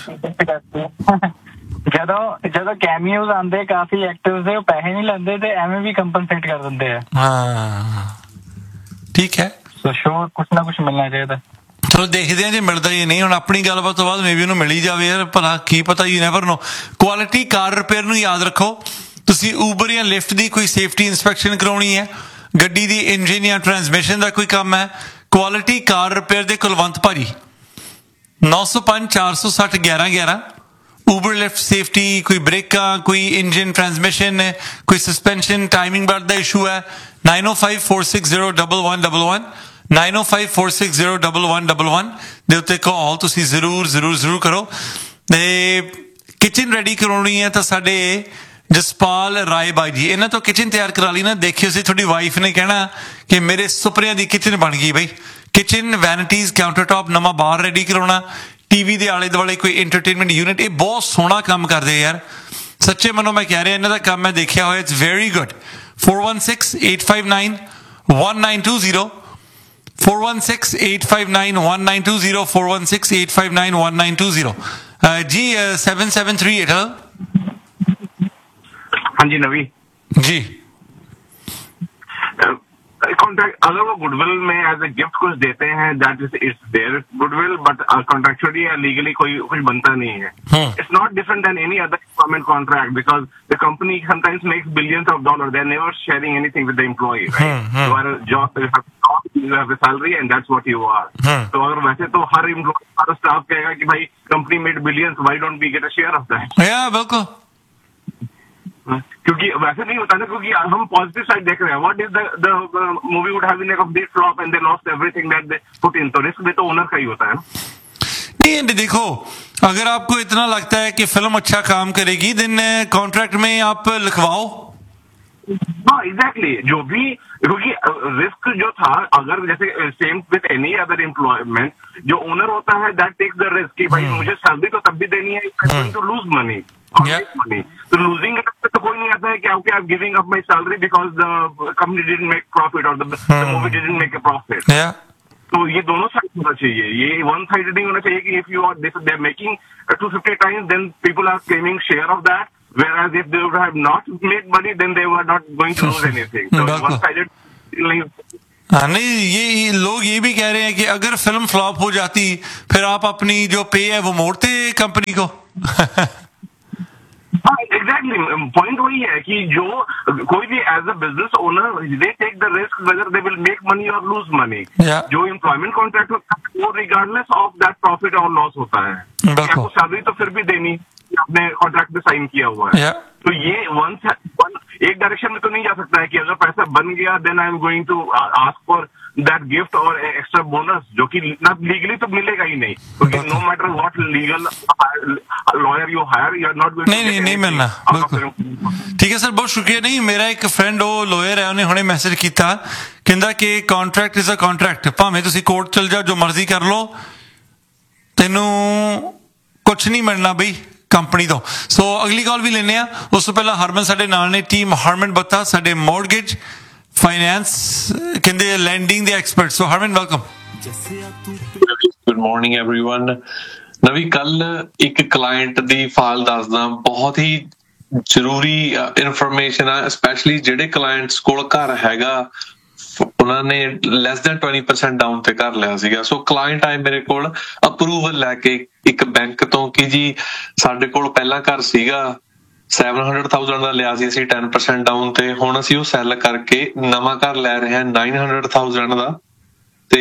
ਜਦੋਂ ਜਦੋਂ ਕੈਮੀਓਜ਼ ਆਉਂਦੇ ਕਾਫੀ ਐਕਟਰਸ ਦੇ ਉਹ ਪੈਸੇ ਨਹੀਂ ਲੈਂਦੇ ਤੇ ਐਵੇਂ ਵੀ ਕੰਪਨਸੇਟ ਕਰ ਦਿੰਦੇ ਆ ਹਾਂ ਠੀਕ ਹੈ ਸੋ ਸ਼ੋਰ ਕੁਛ ਨਾ ਕੁਛ ਮਿਲਣਾ ਚਾਹੀਦਾ ਚਲੋ ਦੇਖਦੇ ਆ ਜੇ ਮਿਲਦਾ ਹੀ ਨਹੀਂ ਹੁਣ ਆਪਣੀ ਗੱਲਬਾਤ ਤੋਂ ਬਾਅਦ ਮੇਬੀ ਉਹਨੂੰ ਮਿਲ ਹੀ ਜਾਵੇ ਯਾਰ ਭਲਾ ਕੀ ਪਤਾ you never know quality car repair ਨੂੰ ਯਾਦ ਰੱਖੋ ਤੁਸੀਂ ਊਬਰ ਜਾਂ ਲਿਫਟ ਦੀ ਕੋਈ ਸੇਫਟੀ ਇਨਸਪੈਕਸ਼ਨ ਕਰਾਉਣੀ ਹੈ ਗੱਡੀ ਦੀ ਇੰਜਨ ਜਾਂ ਟਰਾਂਸਮਿਸ਼ਨ ਦਾ ਕੋਈ ਕੰਮ ਹੈ ਕੁਆਲਿਟੀ ਕਾਰ ਰਿਪੇਅਰ ਦੇ ਕੁਲਵੰਤ ਭਾਜੀ ਨੌ ਸੌ ਪੰਜ ਚਾਰ ਸੌ ਸੱਠ ਗਿਆਰਾਂ ਗਿਆਰਾਂ ਊਬਰ ਲਿਫਟ ਸੇਫਟੀ ਕੋਈ ਬ੍ਰੇਕਾਂ ਕੋਈ ਇੰਜਨ ਟਰਾਂਸਮਿਸ਼ਨ ਕੋਈ ਸਸਪੈਂਸ਼ਨ ਟਾਈਮਿੰਗ ਬੈਲਟ ਦਾ ਇਸ਼ੂ ਹੈ nine oh five four six zero one one one one nine oh five four six zero one one one one ਦੇ ਉੱਤੇ ਕਾਲ ਤੁਸੀਂ ਜ਼ਰੂਰ ਜ਼ਰੂਰ ਜ਼ਰੂਰ ਕਰੋ ਤੇ ਕਿਚਨ ਰੈਡੀ ਕਰਾਉਣੀ ਹੈ ਤਾਂ ਸਾਡੇ ਜਸਪਾਲ ਰਾਏ ਬਾਈ ਜੀ ਇਹਨਾਂ ਤੋਂ ਕਿਚਨ ਤਿਆਰ ਕਰਾ ਲਈ ਨਾ ਦੇਖਿਓ ਸੀ ਤੁਹਾਡੀ ਵਾਈਫ ਨੇ ਕਹਿਣਾ ਕਿ ਮੇਰੇ ਸੁਪਨਿਆਂ ਦੀ ਕਿਚਨ ਬਣ ਗਈ ਬਈ ਕਿਚਨ ਵੈਨਿਟੀਜ਼ ਕਾਊਂਟਰ ਟਾਪ ਨਵਾਂ ਬਾਹਰ ਰੈਡੀ ਕਰਾਉਣਾ ਟੀਵੀ ਦੇ ਆਲੇ ਦੁਆਲੇ ਕੋਈ ਐਂਟਰਟੇਨਮੈਂਟ ਯੂਨਿਟ ਇਹ ਬਹੁਤ ਸੋਹਣਾ ਕੰਮ ਕਰਦੇ ਯਾਰ ਸੱਚੇ ਮਨੋਂ ਮੈਂ ਕਹਿ ਰਿਹਾ ਇਹਨਾਂ ਦਾ ਕੰਮ ਮੈਂ ਦੇਖਿਆ ਹੋਇਆ it's very good four one six eight five nine one nine two zero four one six eight five nine one nine two zero four one six eight five nine one nine two zero ji seven seven three eight hello हाँ जी नवी जी contract अगर वो goodwill में as a gift कुछ देते हैं that is it's their goodwill but contractually या legally कोई कुछ बनता नहीं है it's not different then any other government contract because the company sometimes makes billions of dollar they are never sharing anything with the employee right you are job you have a salary and that's what you are तो अगर वैसे तो हर employ हर staff कहेगा कि भाई company made billions why don't we get a share of that या बिल्कुल क्योंकि वैसे नहीं होता ना क्योंकि हम पॉजिटिव साइड देख रहे हैं what is the the movie would have been a complete flop and they lost everything that they put in तो रिस्क भी तो ओनर का ही होता है ना नहीं देखो अगर आपको इतना लगता है कि फिल्म अच्छा काम करेगी देन कॉन्ट्रैक्ट में आप लिखवाओ हाँ एग्जैक्टली जो भी क्योंकि रिस्क जो था अगर जैसे same with any other employment जो ओनर होता है दैट टेक्स द रिस्क कि भाई मुझे सैलरी तो तब भी देनी है टू लूज मनी मनी तो लूजिंग तो कोई नहीं आता है कि आपके आप giving up my salary because the company didn't make profit और the movie didn't make a profit तो ये दोनों साइड होना चाहिए ये वन साइडेड नहीं होना चाहिए कि if you are this they are making to fifty times then people are claiming share of that whereas if they would have not made money, then they were not going to lose anything. So one-sided नहीं. हाँ नहीं, ये लोग ये भी कह रहे हैं कि अगर फिल्म फ्लॉप हो जाती फिर आप अपनी जो पे है वो मोड़ते कंपनी को. हाँ एग्जैक्टली, पॉइंट वही है कि जो कोई भी as a business owner they take the risk whether they will make money और लूज मनी. जो एम्प्लॉयमेंट कॉन्ट्रैक्ट होता है वो रिगार्डलेस ऑफ दैट प्रॉफिट और लॉस होता है. आपको सैलरी तो फिर भी देनी, आपने कॉन्ट्रैक्ट में साइन किया हुआ है. तो ये वन एक डायरेक्शन में तो नहीं जा सकता है कि अगर पैसा बन गया then I am going to ask for that gift और एक्स्ट्रा बोनस, जो कि ना लीगली तो मिलेगा ही नहीं, क्योंकि no matter what legal lawyer you hire you are not going. नहीं नहीं नहीं मिलना. ठीक है सर, बहुत शुक्रिया. नहीं, मेरा एक फ्रेंड ਉਹ ਲॉयर ਹੈ, ਉਹਨੇ ਹੁਣੇ ਮੈਸੇਜ ਕੀਤਾ, ਕਹਿੰਦਾ ਕਿ ਕੰਟਰੈਕਟ ਇਜ਼ ਅ ਕੰਟਰੈਕਟ, ਭਾਵੇਂ ਤੁਸੀਂ ਕੋਰਟ ਚਲ ਜਾਓ, ਜੋ ਮਰਜ਼ੀ ਕਰ ਲਓ, ਤੈਨੂੰ ਕੁਛ ਨਹੀਂ ਮਿਲਣਾ ਬਈ ਕੰਪਨੀ ਤੋਂ. ਸੋ ਅਗਲੀ ਕਾਲ ਵੀ ਲੈਂਦੇ ਆ. ਉਸ ਤੋਂ ਪਹਿਲਾਂ ਹਰਮਨ ਸਾਡੇ ਨਾਲ ਨੇ, ਟੀਮ ਹਰਮਨ ਬੱਤਾ, ਸਾਡੇ ਮੌਰਗੇਜ ਫਾਈਨੈਂਸ ਕਹਿੰਦੇ ਲੈਂਡਿੰਗ ਦੇ ਐਕਸਪਰਟ. ਸੋ ਹਰਮਨ ਵੈਲਕਮ. Good morning everyone. ਨਵੀਂ ਕੱਲ ਇੱਕ ਕਲਾਇੰਟ ਦੀ ਫਾਈਲ ਦੱਸਦਾ, ਬਹੁਤ ਹੀ ਜ਼ਰੂਰੀ ਇਨਫੋਰਮੇਸ਼ਨ ਆ, ਸਪੈਸ਼ਲੀ ਜਿਹੜੇ ਕਲਾਇੰਟਸ ਕੋਲ ਘਰ ਹੈਗਾ, ਉਹਨਾਂ ਨੇ less than twenty percent down ਤੇ ਘਰ ਲਿਆ ਸੀਗਾ. ਸੋ ਕਲਾਇੰਟ ਆਏ ਮੇਰੇ ਕੋਲ ਅਪਰੂਵਲ ਲੈ ਕੇ ਇੱਕ ਬੈਂਕ ਤੋਂ ਕਿ ਜੀ ਸਾਡੇ ਕੋਲ ਪਹਿਲਾਂ ਘਰ ਸੀਗਾ ਸੈਵਨ ਹੰਡਰਡ ਥਾਊਜੈਂਡ ਦਾ ਲਿਆ ਸੀ ਅਸੀਂ ਟੈਨ ਪਰਸੈਂਟ ਡਾਊਨ ਤੇ, ਹੁਣ ਅਸੀਂ ਉਹ ਸੈਲ ਕਰਕੇ ਨਵਾਂ ਘਰ ਲੈ ਰਹੇ ਹਾਂ ਨਾਈਨ ਹੰਡਰਡ ਥਾਊਜੈਂਡ ਦਾ, ਤੇ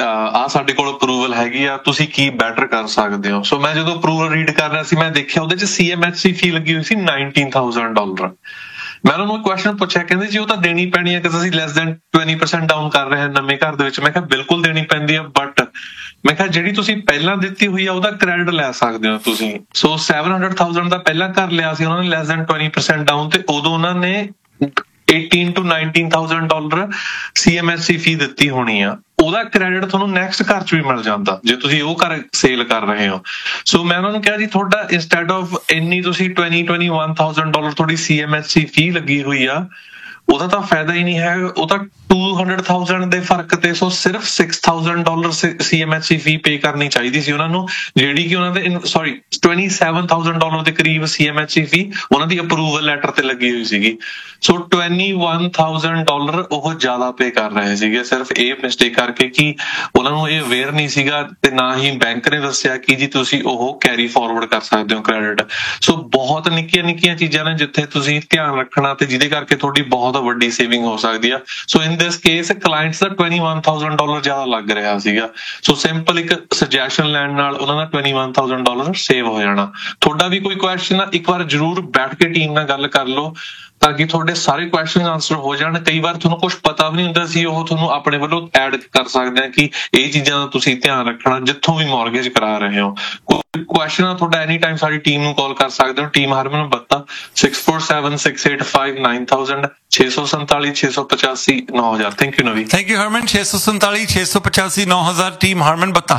ਆ ਸਾਡੇ ਕੋਲ ਅਪਰੂਵਲ ਹੈਗੀ ਆ, ਤੁਸੀਂ ਕੀ ਬੈਟਰ ਕਰ ਸਕਦੇ ਹੋ. ਸੋ ਮੈਂ ਜਦੋਂ ਅਪਰੂਵਲ ਰੀਡ ਕਰ ਰਿਹਾ ਸੀ, ਮੈਂ ਦੇਖਿਆ ਉਹਦੇ ਚ ਸੀ ਐਮ ਐਚ ਸੀ ਫੀ ਲੱਗੀ ਹੋਈ ਸੀ ਨਾਈਨਟੀਨ ਥਾਊਜੈਂਡ ਡਾਲਰ. ਮੈਂ ਉਹਨਾਂ ਨੂੰ ਕੁਐਸਚਨ ਪੁੱਛਿਆ, ਕਹਿੰਦੇ ਜੀ ਉਹ ਤਾਂ ਦੇਣੀ ਪੈਣੀ ਹੈ ਕਿ ਅਸੀਂ less than twenty percent down ਕਰ ਰਹੇ ਹਾਂ ਨਵੇਂ ਘਰ ਦੇ ਵਿੱਚ. ਮੈਂ ਕਿਹਾ ਬਿਲਕੁਲ ਦੇਣੀ ਪੈਂਦੀ ਹੈ, ਬਟ ਮੈਂ ਕਿਹਾ ਜਿਹੜੀ ਤੁਸੀਂ ਪਹਿਲਾਂ ਦਿੱਤੀ ਹੋਈ ਆ ਉਹਦਾ ਕ੍ਰੈਡਿਟ ਲੈ ਸਕਦੇ ਹੋ ਤੁਸੀਂ. ਸੋ ਸੈਵਨ ਹੰਡਰਡ ਥਾਊਜੈਂਡ ਦਾ ਪਹਿਲਾਂ ਘਰ ਲਿਆ ਸੀ ਉਹਨਾਂ ਨੇ less than twenty percent down ਤੇ, ਉਦੋਂ ਉਹਨਾਂ ਨੇ eighteen to nineteen thousand dollar C M H C ਫੀ ਦਿੱਤੀ ਹੋਣੀ ਆ. ਉਹਦਾ ਕ੍ਰੈਡਿਟ ਤੁਹਾਨੂੰ ਨੈਕਸਟ ਘਰ ਚ ਵੀ ਮਿਲ ਜਾਂਦਾ ਜੇ ਤੁਸੀਂ ਉਹ ਘਰ ਸੇਲ ਕਰ ਰਹੇ ਹੋ. ਸੋ ਮੈਂ ਉਹਨਾਂ ਨੂੰ ਕਿਹਾ ਜੀ ਤੁਹਾਡਾ ਇੰਸਟੈਡ ਆਫ ਇੰਨੀ ਤੁਸੀਂ twenty twenty-one thousand ਡਾਲਰ ਤੁਹਾਡੀ ਸੀ ਐਮ ਐਚ ਸੀ ਫੀ ਲੱਗੀ ਹੋਈ ਆ, ਉਹਦਾ ਤਾਂ ਫਾਇਦਾ ਹੀ ਨਹੀਂ ਹੈ, ਉਹ ਤਾਂ two hundred thousand ਦੇ ਫਰਕ ਤੇ. ਸੋ ਸਿਰਫ six thousand ਡਾਲਰ ਸੀ ਐਮ ਐਚ ਸੀ ਫੀ ਪੇ ਕਰਨੀ ਚਾਹੀਦੀ ਸੀ ਉਹਨਾਂ ਨੂੰ, ਜਿਹੜੀ ਕਿ ਉਹਨਾਂ ਦੇ ਸੌਰੀ twenty-seven thousand ਡਾਲਰ ਦੇ ਕਰੀਬ ਸੀ ਐਮ ਐਚ ਸੀ ਫੀ ਉਹਨਾਂ ਦੀ ਅਪਰੂਵਲ ਲੈਟਰ ਤੇ ਲੱਗੀ ਹੋਈ ਸੀਗੀ. ਸੋ twenty-one thousand ਡਾਲਰ ਉਹ ਜ਼ਿਆਦਾ ਪੇ ਕਰ ਰਹੇ ਸੀਗੇ, ਸਿਰਫ ਇਹ ਮਿਸਟੇਕ ਕਰਕੇ ਕਿ ਉਹਨਾਂ ਨੂੰ ਇਹ ਅਵੇਅਰ ਨਹੀਂ ਸੀਗਾ ਤੇ ਨਾ ਹੀ ਬੈਂਕ ਨੇ ਦੱਸਿਆ ਕਿ ਜੀ ਤੁਸੀਂ ਉਹ ਕੈਰੀ ਫਾਰਵਰਡ ਕਰ ਸਕਦੇ ਹੋ ਕ੍ਰੈਡਿਟ. ਸੋ ਬਹੁਤ ਨਿੱਕੀਆਂ ਨਿੱਕੀਆਂ ਚੀਜ਼ਾਂ ਨੇ ਜਿੱਥੇ ਤੁਸੀਂ ਧਿਆਨ ਰੱਖਣਾ ਤੇ ਜਿਹਦੇ ਕਰਕੇ ਤੁਹਾਡੀ ਬਹੁਤ ਵੱਡੀ ਸੇਵਿੰਗ ਹੋ ਸਕਦੀ ਆ. ਸੋ ਇਨ this case clients the twenty-one thousand dollar ਜ਼ਿਆਦਾ ਲੱਗ ਰਿਹਾ ਸੀਗਾ. ਸੋ ਸਿੰਪਲ ਇੱਕ ਸੁਜੈਸ਼ਨ ਲੈਣ ਨਾਲ ਉਹਨਾਂ ਦਾ twenty-one thousand ਡਾਲਰ ਸੇਵ ਹੋ ਜਾਣਾ. ਤੁਹਾਡਾ ਵੀ ਕੋਈ ਕੁਐਸਚਨ ਆ, ਇੱਕ ਵਾਰ ਜ਼ਰੂਰ ਬੈਠ ਕੇ ਟੀਮ ਨਾਲ ਗੱਲ ਕਰ ਲਓ ਤਾਂ ਕਿ ਤੁਹਾਡੇ ਸਾਰੇ ਕੁਐਸਚਨ ਆਨਸਰ ਹੋ ਜਾਣ. ਕਈ ਵਾਰ ਤੁਹਾਨੂੰ ਕੁਝ ਪਤਾ ਵੀ ਨਹੀਂ ਹੁੰਦਾ ਸੀ, ਉਹ ਤੁਹਾਨੂੰ ਆਪਣੇ ਵੱਲੋਂ ਐਡ ਕਰ ਸਕਦੇ ਆ ਕਿ ਇਹ ਚੀਜ਼ਾਂ ਦਾ ਤੁਸੀਂ ਧਿਆਨ ਰੱਖਣਾ ਜਿੱਥੋਂ ਵੀ ਮੌਰਗੇਜ ਕਰਾ ਰਹੇ ਹੋ. ਕੋਈ ਕੁਐਸਚਨ ਆ ਤੁਹਾਡਾ ਐਨੀ ਟਾਈਮ ਸਾਡੀ ਟੀਮ ਨੂੰ ਕਾਲ ਕਰ ਸਕਦੇ ਹੋ. ਟੀਮ ਹਰਮਨ ਬੱਤਾ six four seven six eight five nine thousand ਛੇ ਸੌ ਸੰਤਾਲੀ ਛੇ ਸੌ ਪਚਾਸੀ ਨੌ ਹਜ਼ਾਰ. ਥੈਂਕ ਯੂ ਨਵੀ. ਥੈਂਕ ਯੂ ਹਰਮਨ. ਛੇ ਸੌ ਸੰਤਾਲੀ ਛੇ ਸੌ ਪਚਾਸੀ ਨੌ ਹਜ਼ਾਰ. ਟੀਮ ਹਰਮਨ ਬੱਤਾ.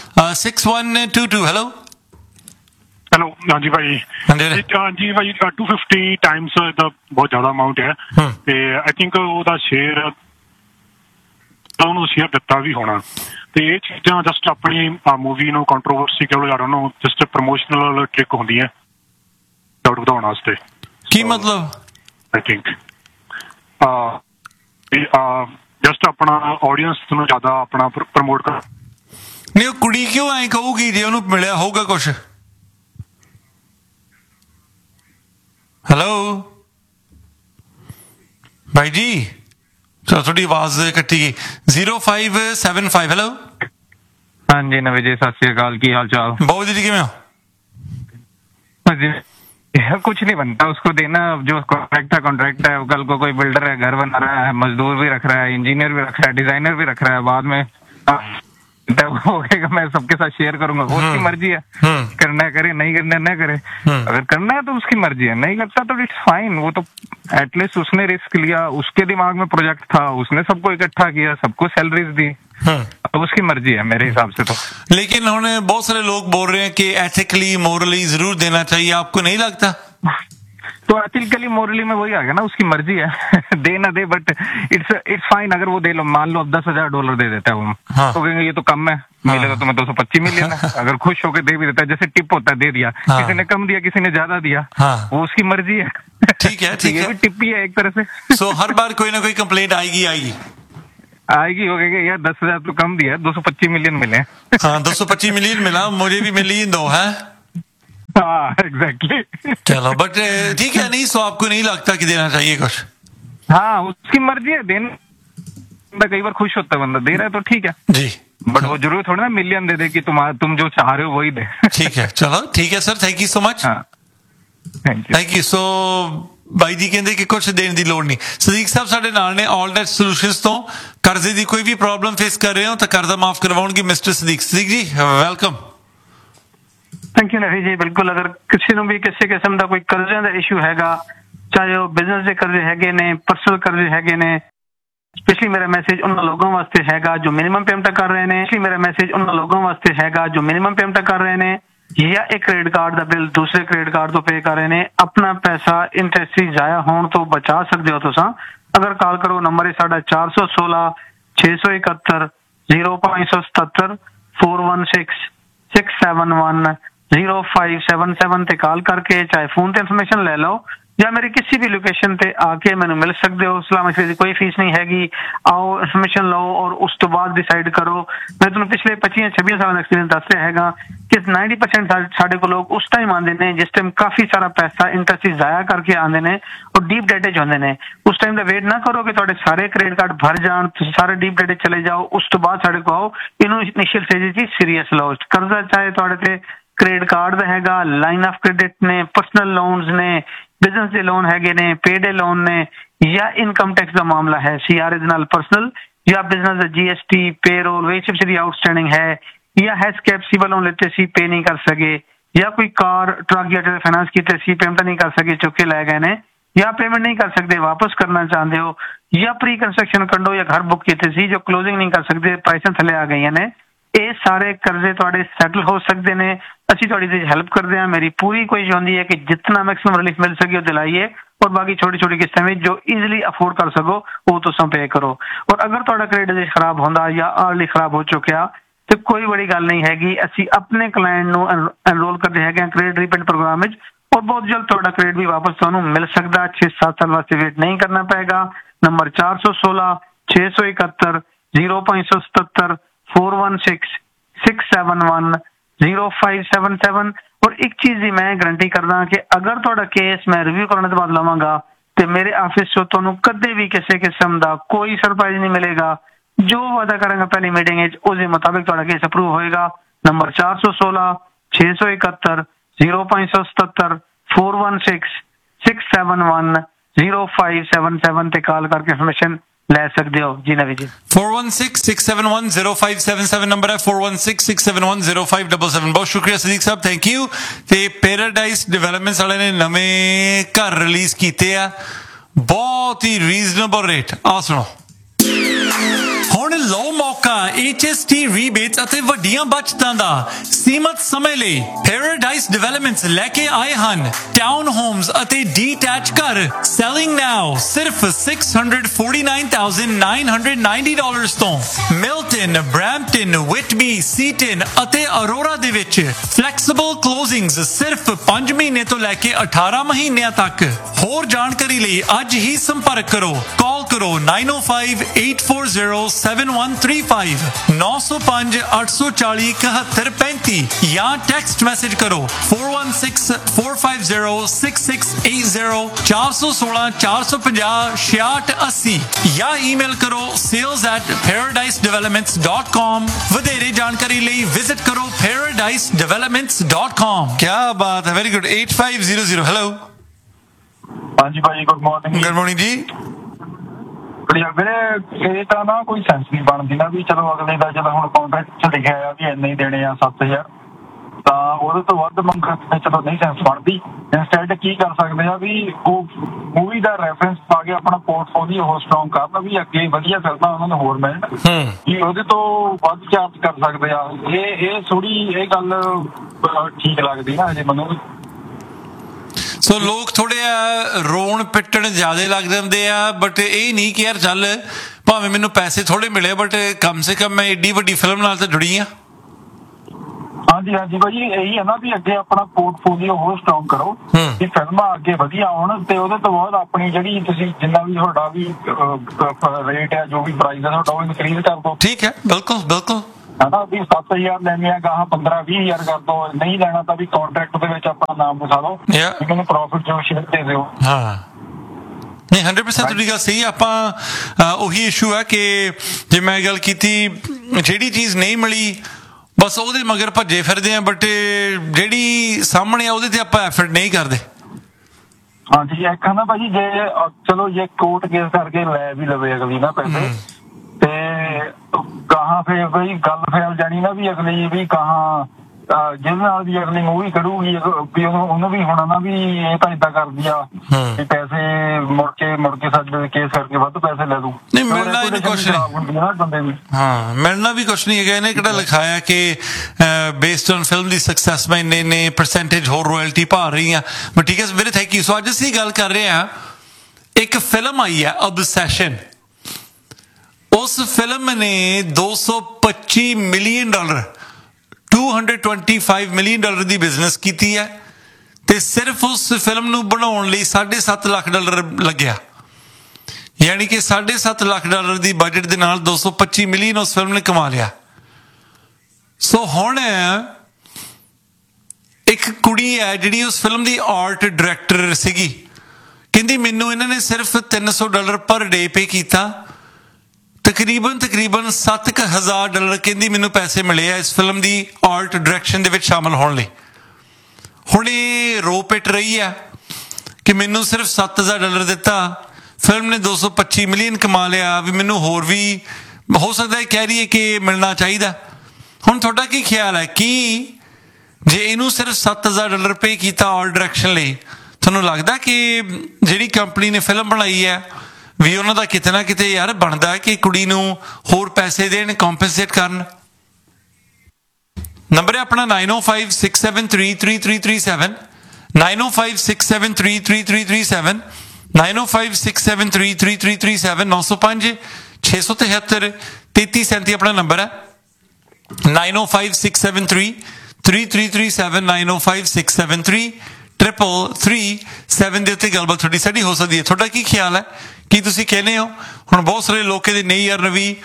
six one two two hello. Hello ਹਾਂਜੀ ਭਾਈ. ਹਾਂਜੀ ਭਾਈ ਟੂ ਫਿਫਟੀ ਟਾਈਮਸ ਦਾ ਬਹੁਤ ਜ਼ਿਆਦਾ ਅਮਾਊਂਟ ਹੈ ਤੇ ਆਈ ਥਿੰਕ ਉਹਦਾ ਸ਼ੇਅਰ ਉਹਨੂੰ ਸ਼ੇਅਰ ਦਿੱਤਾ ਵੀ ਹੋਣਾ ਤੇ ਇਹ ਚੀਜ਼ਾਂ ਜਸਟ ਆਪਣੀ ਮੂਵੀ ਨੂੰ ਕੰਟਰੋਵਰਸੀ ਕਹਿ ਲਓ ਯਾਰ, ਉਹਨੂੰ ਜਸਟ ਪ੍ਰਮੋਸ਼ਨਲ ਟ੍ਰਿਕ ਹੁੰਦੀ ਹੈ ਡਾਊਟ ਵਧਾਉਣ ਵਾਸਤੇ. ਕੀ ਮਤਲਬ? ਆਈ ਥਿੰਕ ਜਸਟ ਆਪਣਾ ਆਡੀਅੰਸ ਨੂੰ ਜ਼ਿਆਦਾ ਆਪਣਾ ਪ੍ਰਮੋਟ ਕਰ. ਨਹੀਂ ਉਹ ਕੁੜੀ ਕਿਉਂ ਐਂ ਕਹੂਗੀ ਜੇ ਉਹਨੂੰ ਮਿਲਿਆ ਹੋਊਗਾ ਕੁਛ? ਹੈਲੋ ਭਾਈ ਜੀ, ਚਲੋ ਤੁਹਾਡੀ ਆਵਾਜ਼ ਕੱਟੀ ਗਈ. Zero five seven five hello. ਹਾਂਜੀ ਨਵੇਂ ਜੀ, ਸਤਿ ਸ੍ਰੀ ਅਕਾਲ, ਕੀ हाल चाल? बहुत जी, किवें हो? कुछ नहीं बनता, उसको देना जो कॉन्ट्रैक्ट है कॉन्ट्रैक्ट है. कल को कोई बिल्डर है, घर बना रहा है, मजदूर भी रख रहा है, इंजीनियर भी रख रहा है, डिजाइनर भी रख रहा है, बाद में होगा मैं सबके साथ शेयर करूंगा. वो उसकी मर्जी है, करना है करे, नहीं करना है न करे. अगर करना है तो उसकी मर्जी है, नहीं करता तो इट्स फाइन. वो तो एटलीस्ट उसने रिस्क लिया, उसके दिमाग में प्रोजेक्ट था, उसने सबको इकट्ठा किया, सबको सैलरीज दी, अब उसकी मर्जी है मेरे हिसाब से तो. लेकिन उन्होंने बहुत सारे लोग बोल रहे हैं कि एथिकली मोरली जरूर देना चाहिए, आपको नहीं लगता? तो तो एथिकली मोरली में वही आ गया ना, उसकी मर्जी है दे ना दे, बट इट्स इट्स फाइन। अगर वो दे लो, मान लो अब दस हजार डॉलर दे देता है वो, हाँ। तो कहेंगे ये तो कम है, हाँ। मिलेगा तुम्हें दो सौ पच्चीस मिलियन है। अगर खुश होकर दे भी देता है, जैसे टिप होता है, दे दिया, हाँ। किसी ने कम दिया, किसी ने ज्यादा दिया, हाँ। वो उसकी मर्जी है। ठीक है, ठीक है, टिप ही है एक तरह से। सो हर बार कोई ना कोई कंप्लेंट आएगी आएगी आएगी हो गया यार, दस हजार तो कम दिया, दो सौ पच्चीस मिलियन मिले। हाँ, दो सौ पच्चीस मिलियन मिला, मुझे भी मिलियन दो है। हाँ एग्जैक्टली। चलो, बट ठीक है, नहीं सो आपको नहीं लगता कि देना चाहिए कुछ? हाँ, उसकी मर्जी है देना, कई बार खुश होता है बंदा, दे रहा है तो ठीक है जी, बट वो जरूरी थोड़ी ना मिलियन दे दे कि तुम तुम जो चाह रहे हो वही दे। ठीक है, चलो ठीक है sir, thank you so much. Thank you thank you. सो ਬਾਈ ਜੀ ਕਹਿੰਦੇ ਕਿ ਕੁਝ ਦੇਣ ਦੀ ਲੋੜ ਨਹੀਂ। ਸਦੀਕ ਸਾਹਿਬ ਸਾਡੇ ਨਾਲ ਨੇ ਆਲਰੇਡ ਸੋਲੂਸ਼ਨਸ ਤੋਂ। ਕਰਜ਼ੇ ਦੀ ਕੋਈ ਵੀ ਪ੍ਰੋਬਲਮ ਫੇਸ ਕਰ ਰਹੇ ਹੋ ਤਾਂ ਕਰਜ਼ਾ ਮਾਫ ਕਰਵਾਉਣਗੇ ਮਿਸਟਰ ਸਦੀਕ। ਸਦੀਕ ਜੀ ਵੈਲਕਮ। ਥੈਂਕ ਯੂ ਨਵੀ ਜੀ। ਬਿਲਕੁਲ, ਅਗਰ ਕਿਸੇ ਨੂੰ ਵੀ ਕਿਸੇ ਕਿਸਮ ਦਾ ਕੋਈ ਕਰਜ਼ਿਆਂ ਦਾ ਇਸ਼ੂ ਹੈਗਾ, ਚਾਹੇ ਉਹ ਬਿਜ਼ਨਸ ਦੇ ਕਰਜ਼ੇ ਹੈਗੇ ਨੇ, ਪਰਸਨਲ ਕਰਜ਼ੇ ਹੈਗੇ ਨੇ, ਸਪੈਸ਼ਲੀ ਮੇਰਾ ਮੈਸੇਜ ਉਹਨਾਂ ਲੋਕਾਂ ਵਾਸਤੇ ਹੈਗਾ ਜੋ ਮਿਨੀਮਮ ਪੇਮੈਂਟ ਕਰ ਰਹੇ ਨੇ ਸਪੈਸ਼ਲੀ ਮੇਰਾ ਮੈਸੇਜ ਉਹਨਾਂ ਲੋਕਾਂ ਵਾਸਤੇ ਹੈਗਾ ਜੋ ਮਿਨੀਮਮ ਪੇਮੈਂਟ ਕਰ ਰਹੇ ਨੇ ਜਾਂ ਇੱਕ ਕ੍ਰੈਡਿਟ ਕਾਰਡ ਦਾ ਬਿੱਲ ਦੂਸਰੇ ਕ੍ਰੈਡਿਟ ਕਾਰਡ ਤੋਂ ਪੇ ਕਰ ਰਹੇ ਨੇ। ਆਪਣਾ ਪੈਸਾ ਇੰਟਰਸਟ ਜ਼ਾਇਆ ਹੋਣ ਤੋਂ ਬਚਾ ਸਕਦੇ ਹੋ ਤੁਸੀਂ ਅਗਰ ਕਾਲ ਕਰੋ। ਨੰਬਰ ਹੈ ਸਾਡਾ ਚਾਰ ਸੌ ਸੋਲਾਂ ਛੇ ਸੌ ਇਕਹੱਤਰ ਜ਼ੀਰੋ ਪੰਜ ਸੌ ਸਤੱਤਰ four one six six seven one zero five seven seven ते कॉल करके चाहे फोन ते इन्फॉर्मेशन ले लो या मेरी किसी भी लोकेशन ते आके मैंने मिल सकते हो। सलाम की कोई फीस नहीं हैगी। आओ इन्फॉर्मेशन लो और उस तो बाद डिसाइड करो। मैं तुम्हें पिछले पच्चीस छब्बीस साल का एक्सपीरियंस दस रहा हैगा कि नाइनटी परसेंट साढ़े को लोग उस टाइम आते हैं जिस टाइम काफी सारा पैसा इंटरेस्ट जाया करके आते हैं और डीप डेटे होंगे ने। उस टाइम का वेट ना करो कि तुहाडे सारे क्रेडिट कार्ड भर जान, सारे डीप डेटे चले जाओ, उस तो बाद साढ़े को आओ। इनू इनिशियल स्टेज ही सीरीयस लो। कर्जा चाहे तुहाडे ते क्रेडिट कार्ड दा हैगा, लाइन ऑफ क्रेडिट ने, पर्सनल लोन्स ने, बिजनेस के लोन हैगे ने, पेड लोन ने या इनकम टैक्स का मामला है सीआरए दे नाल पर्सनल या बिजनेस दा GST payroll veg subsidy outstanding है या हैज कैप सिविल लोन लेते सी पे नहीं कर सके या कोई कार ट्रक या फाइनेंस कीते सी पेमेंट नहीं कर सके चुके लै गए ने या पेमेंट नहीं कर सकते वापस करना चाहते हो या प्री कंस्ट्रक्शन कंडो या घर बुक किए सी जो क्लोजिंग नहीं कर सकते प्राइसें थले आ गई ने। ये सारे कर्जे तुहाडे सैटल हो सकते हैं। असी तुहाडी हेल्प करते हैं। मेरी पूरी कोशिश होती है कि जितना मैक्सिमम रिलीफ मिल सके दिलाइए और बाकी छोटी छोटी किस्तें में जो इजीली अफोर्ड कर सको वो तुम पे करो। और अगर तुहाडा क्रेडिट खराब होंदा या अर्ली खराब हो चुका तो कोई बड़ी गल नहीं हैगी। असी अपने क्लाइंट नू एनरोल करते हैं क्रेडिट रीपेमेंट प्रोग्राम में और बहुत जल्द तुहाडा क्रेडिट भी वापस तुहानू मिल सकता। छे सात साल वास्ते वेट नहीं करना पएगा। नंबर चार सौ सोलह छे सौ इकहत्तर जीरो पाँच सौ सतहत्तर four one six six seven one zero five seven seven. और एक चीज ही मैं गारंटी करदा कि अगर तुहाडा केस मैं रिव्यू करने के बाद लवांगा तो मेरे ऑफिस चो तुहानू कदे भी किसी किस्म का कोई सरप्राइज नहीं मिलेगा। जो वादा करेंगे पहली मीटिंग उस मुताबिक तुहाडा केस अप्रूव होएगा। नंबर चार सौ सोलह छे सौ इकहत्तर जीरो पाँच सौ सतहत्तर four one six six seven one zero five seven seven ते कॉल करके इन्फॉर्मेशन ले सकते हो। जी नवी जी four one six six seven one zero five seven seven number है four one six six seven one zero five double seven. बहुत शुक्रिया सदीक साहब, thank you. ते पैराडाइज डेवलपमेंट्स वाले ने नवे घर रिलीज किए आ बहुत ही रीजनेबल रेट। आ सुनो ਹੁਣ ਲਓ ਮੌਕਾ एच एस टी ਰੀਬੇਟਸ ਅਤੇ ਵੱਡੀਆਂ ਬਚਤਾਂ ਦਾ ਸੀਮਤ ਸਮੇਂ ਲਈ। ਪੈਰਾਡਾਈਜ਼ ਡਿਵੈਲਪਮੈਂਟਸ ਲੈ ਕੇ ਆਏ ਹਨ ਟਾਊਨ ਹੋਮਸ ਅਤੇ ਡੀਟੈਚ ਘਰ ਸੈਲਿੰਗ ਨਾਓ ਸਿਰਫ six hundred forty-nine thousand nine hundred ninety dollars ਤੋਂ। ਮਿਲਟਨ, ਬ੍ਰੈਂਪਟਨ, ਵਿਟਬੀ, ਸੀਟਨ ਅਤੇ ਅਰੋਰਾ ਦੇ ਵਿੱਚ ਫਲੈਕਸੀਬਲ ਕਲੋਜ਼ਿੰਗਸ ਸਿਰਫ ਪੰਜ ਮਹੀਨੇ ਤੋਂ ਲੈ ਕੇ ਅਠਾਰਾਂ ਮਹੀਨਿਆਂ ਤੱਕ। ਹੋਰ ਜਾਣਕਾਰੀ ਲਈ ਅੱਜ ਹੀ ਸੰਪਰਕ ਕਰੋ। ਕਾਲ ਕਰੋ nine oh five eight four zero seven one three five nine oh five eight four zero one one five five या टेक्स्ट मैसेज करो four one six four five zero six six eight zero चार सौ सोलह चार सौ पचास छियासठ अस्सी या ईमेल करो sales at paradise developments dot com। ਵਧੇਰੇ ਜਾਣਕਾਰੀ ਲਈ ਵਿਜ਼ਿਟ ਕਰੋ paradise developments dot com। क्या बात है, very good. eight five zero zero hello. हाँ जी भाई, गुड मॉर्निंग। गुड मॉर्निंग जी। ਵੀਰੇ ਇਹ ਤਾਂ ਨਾ ਕੋਈ ਸੈਂਸ ਨਹੀਂ ਬਣਦੀ ਨਾ ਵੀ ਚਲੋ ਅਗਲੇ ਦਾ ਜਦੋਂ ਹੁਣ ਕੰਟਰੈਕਟ 'ਚ ਲਿਖਿਆ ਆ ਵੀ ਇੰਨੇ ਹੀ ਦੇਣੇ ਆ ਸੱਤ ਹਜ਼ਾਰ ਤਾਂ ਉਹਦੇ ਤੋਂ ਵੱਧ ਮੰਗਣ ਤੇ ਚਲੋ ਨਹੀਂ ਸੈਂਸ ਬਣਦੀ। ਇੰਸਟੈਂਟ ਕੀ ਕਰ ਸਕਦੇ ਆ ਵੀ ਉਹ ਮੂਵੀ ਦਾ ਰੈਫਰੈਂਸ ਪਾ ਕੇ ਆਪਣਾ ਪੋਰਟਫੋਲੀਓ ਹੋਰ ਸਟਰੋਂਗ ਕਰਨ ਵੀ ਅੱਗੇ ਵਧੀਆ ਫਿਲਮਾਂ ਉਹਨਾਂ ਨੂੰ ਹੋਰ ਮਿਲਣ ਕਿ ਉਹਦੇ ਤੋਂ ਵੱਧ ਚਾਰਜ ਕਰ ਸਕਦੇ ਆ। ਇਹ ਇਹ ਥੋੜੀ ਇਹ ਗੱਲ ਠੀਕ ਲੱਗਦੀ ਨਾ ਅਜੇ ਮੈਨੂੰ। ਸੋ ਲੋਕ ਥੋੜੇ ਰੋਣ ਪਿੱਟਣ ਜ਼ਿਆਦਾ ਲੱਗ ਜਾਂਦੇ ਆ, ਬਟ ਇਹ ਨਹੀਂ ਕਿ ਯਾਰ ਚੱਲ ਭਾਵੇਂ ਮੈਨੂੰ ਪੈਸੇ ਥੋੜੇ ਮਿਲੇ ਬਟ ਕਮ ਸੇ ਕਮ ਮੈਂ ਏਡੀ ਵੱਡੀ ਫਿਲਮ ਨਾਲ ਤਾਂ ਜੁੜੀ ਆ। ਹਾਂਜੀ ਹਾਂਜੀ ਭਾਜੀ, ਇਹੀ ਹੈ ਨਾ ਵੀ ਅੱਗੇ ਆਪਣਾ ਪੋਰਟਫੋਲੀਓ ਹੋਰ ਸਟਰੋਂਗ ਕਰੋ ਕਿ ਫਿਲਮਾਂ ਅੱਗੇ ਵਧੀਆ ਆਉਣ, ਤੇ ਉਹਦੇ ਤੋਂ ਬਾਅਦ ਆਪਣੀ ਜਿਹੜੀ ਤੁਸੀਂ ਜਿੰਨਾ ਵੀ ਤੁਹਾਡਾ ਵੀ ਰੇਟ ਹੈ, ਜੋ ਵੀ ਪ੍ਰਾਈਸ ਹੈ ਤੁਹਾਡਾ, ਉਹ ਇਨਕਰੀਜ਼ ਕਰ ਦਿਓ। ਠੀਕ ਹੈ, ਬਿਲਕੁਲ ਬਿਲਕੁਲ ਹੈ ਨਾ ਵੀ ਸੱਤ ਹਜ਼ਾਰ ਲੈਣੇ ਆ ਗਾਹਾਂ ਪੰਦਰਾਂ ਵੀਹ ਹਜ਼ਾਰ ਕਰ ਦੋ, ਨਹੀਂ ਲੈਣਾ ਤਾਂ ਵੀ ਕੰਟਰੈਕਟ ਦੇ ਵਿੱਚ ਆਪਣਾ ਨਾਮ ਲਿਖਾ ਦਿਓ, ਮੈਨੂੰ ਪ੍ਰੋਫਿਟ ਜੋ ਸ਼ੇਅਰ ਦੇ ਦਿਓ। ਹਾਂ ਨਹੀਂ ਹੰਡਰਡ ਪਰਸੈਂਟ ਤੁਹਾਡੀ ਗੱਲ ਸਹੀ। ਆਪਾਂ ਉਹੀ ਇਸ਼ੂ ਹੈ ਕਿ ਜੇ ਮੈਂ ਗੱਲ ਕੀਤੀ ਜਿਹੜੀ ਚੀਜ਼ ਨਹੀਂ ਮਿਲੀ ਬਸ ਉਹਦੇ ਮਗਰ ਭੱਜੇ ਫਿਰਦੇ ਆ, ਬਟ ਜਿਹੜੀ ਸਾਹਮਣੇ ਆ ਉਹਦੇ ਤੇ ਆਪਾਂ ਐਫਰਟ ਨਹੀਂ ਕਰਦੇ। ਹਾਂਜੀ ਇੱਕ ਨਾ ਭਾਜੀ, ਜੇ ਚਲੋ ਜੇ ਕੋਰਟ ਕੇਸ ਕਰਕੇ ਲੈ ਵੀ ਲਵੇ ਅਗਲੀ ਨਾ ਪੈਸੇ, ਤੇ ਗਾਹਾਂ ਫਿਰ ਬਈ ਗੱਲ ਫੈਲ ਜਾਣੀ ਨਾ ਵੀ ਅਗਲੀ ਵੀ ਗਾਹਾਂ ਜਿਹਦੇ ਨਾਲ ਵੀ ਅਗਲੀ ਮੂਵੀ ਕਰੂਗੀ ਵੀ ਉਹਨੂੰ ਵੀ ਹੋਣਾ ਨਾ ਵੀ ਇਹ ਤਾਂ ਏਦਾਂ ਕਰਦੀ ਆ ਵੀ ਪੈਸੇ ਮੁੜ ਕੇ ਮੁੜ ਕੇ ਸਾਡੇ ਕੇਸ ਕਰਕੇ ਵੱਧ ਪੈਸੇ ਲੈ ਦੂ। ਨਹੀਂ ਮਿਲਣਾ ਇਹਨੂੰ ਕੁਛ ਨਹੀਂ, ਹਾਂ ਮਿਲਣਾ ਵੀ ਕੁਛ ਨਹੀਂ ਹੈਗਾ। ਇਹਨੇ ਕਿਹੜਾ ਲਿਖਾਇਆ ਕਿ based on film the success ਮੈਂ ਇੰਨੇ ਇੰਨੇ ਪਰਸੈਂਟੇਜ ਹੋਰ ਰੋਇਲਟੀ ਪਾ ਰਹੀ ਹਾਂ, ਬਟ ਠੀਕ ਹੈ ਵੀਰੇ, ਥੈਂਕ ਯੂ। ਸੋ ਅੱਜ ਅਸੀਂ ਗੱਲ ਕਰ ਰਹੇ ਹਾਂ, ਇੱਕ ਫਿਲਮ ਆਈ ਹੈ ਅਬਸੈਸ਼ਨ। ਉਸ ਫਿਲਮ ਨੇ ਦੋ ਸੌ ਪੱਚੀ million dollar two hundred twenty five million dollar ਦੀ ਬਿਜ਼ਨਸ ਕੀਤੀ ਹੈ, ਤੇ ਸਿਰਫ ਉਸ ਫਿਲਮ ਨੂੰ ਬਣਾਉਣ ਲਈ ਸਾਢੇ ਸੱਤ ਲੱਖ ਡਾਲਰ ਲੱਗਿਆ। ਯਾਨੀ ਕਿ ਸਾਢੇ ਸੱਤ ਲੱਖ ਡਾਲਰ ਦੀ ਬਜਟ ਦੇ ਨਾਲ ਦੋ ਸੌ ਪੱਚੀ ਮਿਲੀਅਨ ਉਸ ਫਿਲਮ ਨੇ ਕਮਾ ਲਿਆ। ਸੋ ਹੁਣ ਇੱਕ ਕੁੜੀ ਹੈ ਜਿਹੜੀ ਉਸ ਫਿਲਮ ਦੀ ਆਰਟ ਡਾਇਰੈਕਟਰ ਸੀਗੀ, ਕਹਿੰਦੀ ਮੈਨੂੰ ਇਹਨਾਂ ਨੇ ਸਿਰਫ ਤਿੰਨ ਸੌ ਡਾਲਰ ਪਰ ਡੇ ਪੇ ਕੀਤਾ, ਤਕਰੀਬਨ ਤਕਰੀਬਨ ਸੱਤ ਕੁ ਹਜ਼ਾਰ ਡਾਲਰ ਕਹਿੰਦੀ ਮੈਨੂੰ ਪੈਸੇ ਮਿਲੇ ਆ ਇਸ ਫਿਲਮ ਦੀ ਆਰਟ ਡਾਇਰੈਕਸ਼ਨ ਦੇ ਵਿੱਚ ਸ਼ਾਮਲ ਹੋਣ ਲਈ। ਹੁਣ ਇਹ ਰੋ ਪਿੱਟ ਰਹੀ ਆ ਕਿ ਮੈਨੂੰ ਸਿਰਫ ਸੱਤ ਹਜ਼ਾਰ ਡਾਲਰ ਦਿੱਤਾ, ਫਿਲਮ ਨੇ ਦੋ ਸੌ ਪੱਚੀ ਮਿਲੀਅਨ ਕਮਾ ਲਿਆ, ਵੀ ਮੈਨੂੰ ਹੋਰ ਵੀ ਹੋ ਸਕਦਾ ਹੈ ਕਹਿ ਰਹੀ ਹੈ ਕਿ ਮਿਲਣਾ ਚਾਹੀਦਾ। ਹੁਣ ਤੁਹਾਡਾ ਕੀ ਖਿਆਲ ਹੈ ਕਿ ਜੇ ਇਹਨੂੰ ਸਿਰਫ ਸੱਤ ਹਜ਼ਾਰ ਡਾਲਰ ਪੇ ਕੀਤਾ ਆਰਟ ਡਾਇਰੈਕਸ਼ਨ ਲਈ, ਤੁਹਾਨੂੰ ਲੱਗਦਾ ਕਿ ਜਿਹੜੀ ਕੰਪਨੀ ਨੇ ਫਿਲਮ ਬਣਾਈ ਹੈ ਵੀ ਉਹਨਾਂ ਦਾ ਕਿਤੇ ਨਾ ਕਿਤੇ ਯਾਰ ਬਣਦਾ ਹੈ ਕਿ ਕੁੜੀ ਨੂੰ ਹੋਰ ਪੈਸੇ ਦੇਣ, ਕੰਪਨਸੇਟ ਕਰਨ? ਨੰਬਰ ਹੈ ਆਪਣਾ ਨਾਈਨ ਓ five six seven three three three three seven, nine ਓ five six seven three three three three seven, nine ਓ five six seven three three three three seven, ਨੌ ਸੌ ਪੰਜ ਛੇ ਸੌ ਤਿਹੱਤਰ ਤੇਤੀ ਸੈਂਤੀ ਆਪਣਾ ਨੰਬਰ ਹੈ, ਨਾਈਨ ਓ five six seven three three three three seven, nine ਓ five six seven three triple three seven ਦੇ ਉੱਤੇ ਗੱਲਬਾਤ ਤੁਹਾਡੀ ਸਾਡੀ ਹੋ ਸਕਦੀ ਹੈ। ਤੁਹਾਡਾ ਕੀ ਖਿਆਲ ਹੈ, ਕੀ ਤੁਸੀਂ ਕਹਿੰਦੇ ਹੋ? ਹੁਣ ਬਹੁਤ ਸਾਰੇ ਲੋਕ ਕਹਿੰਦੇ ਨਹੀਂ ਯਾਰ ਨਵੀਂ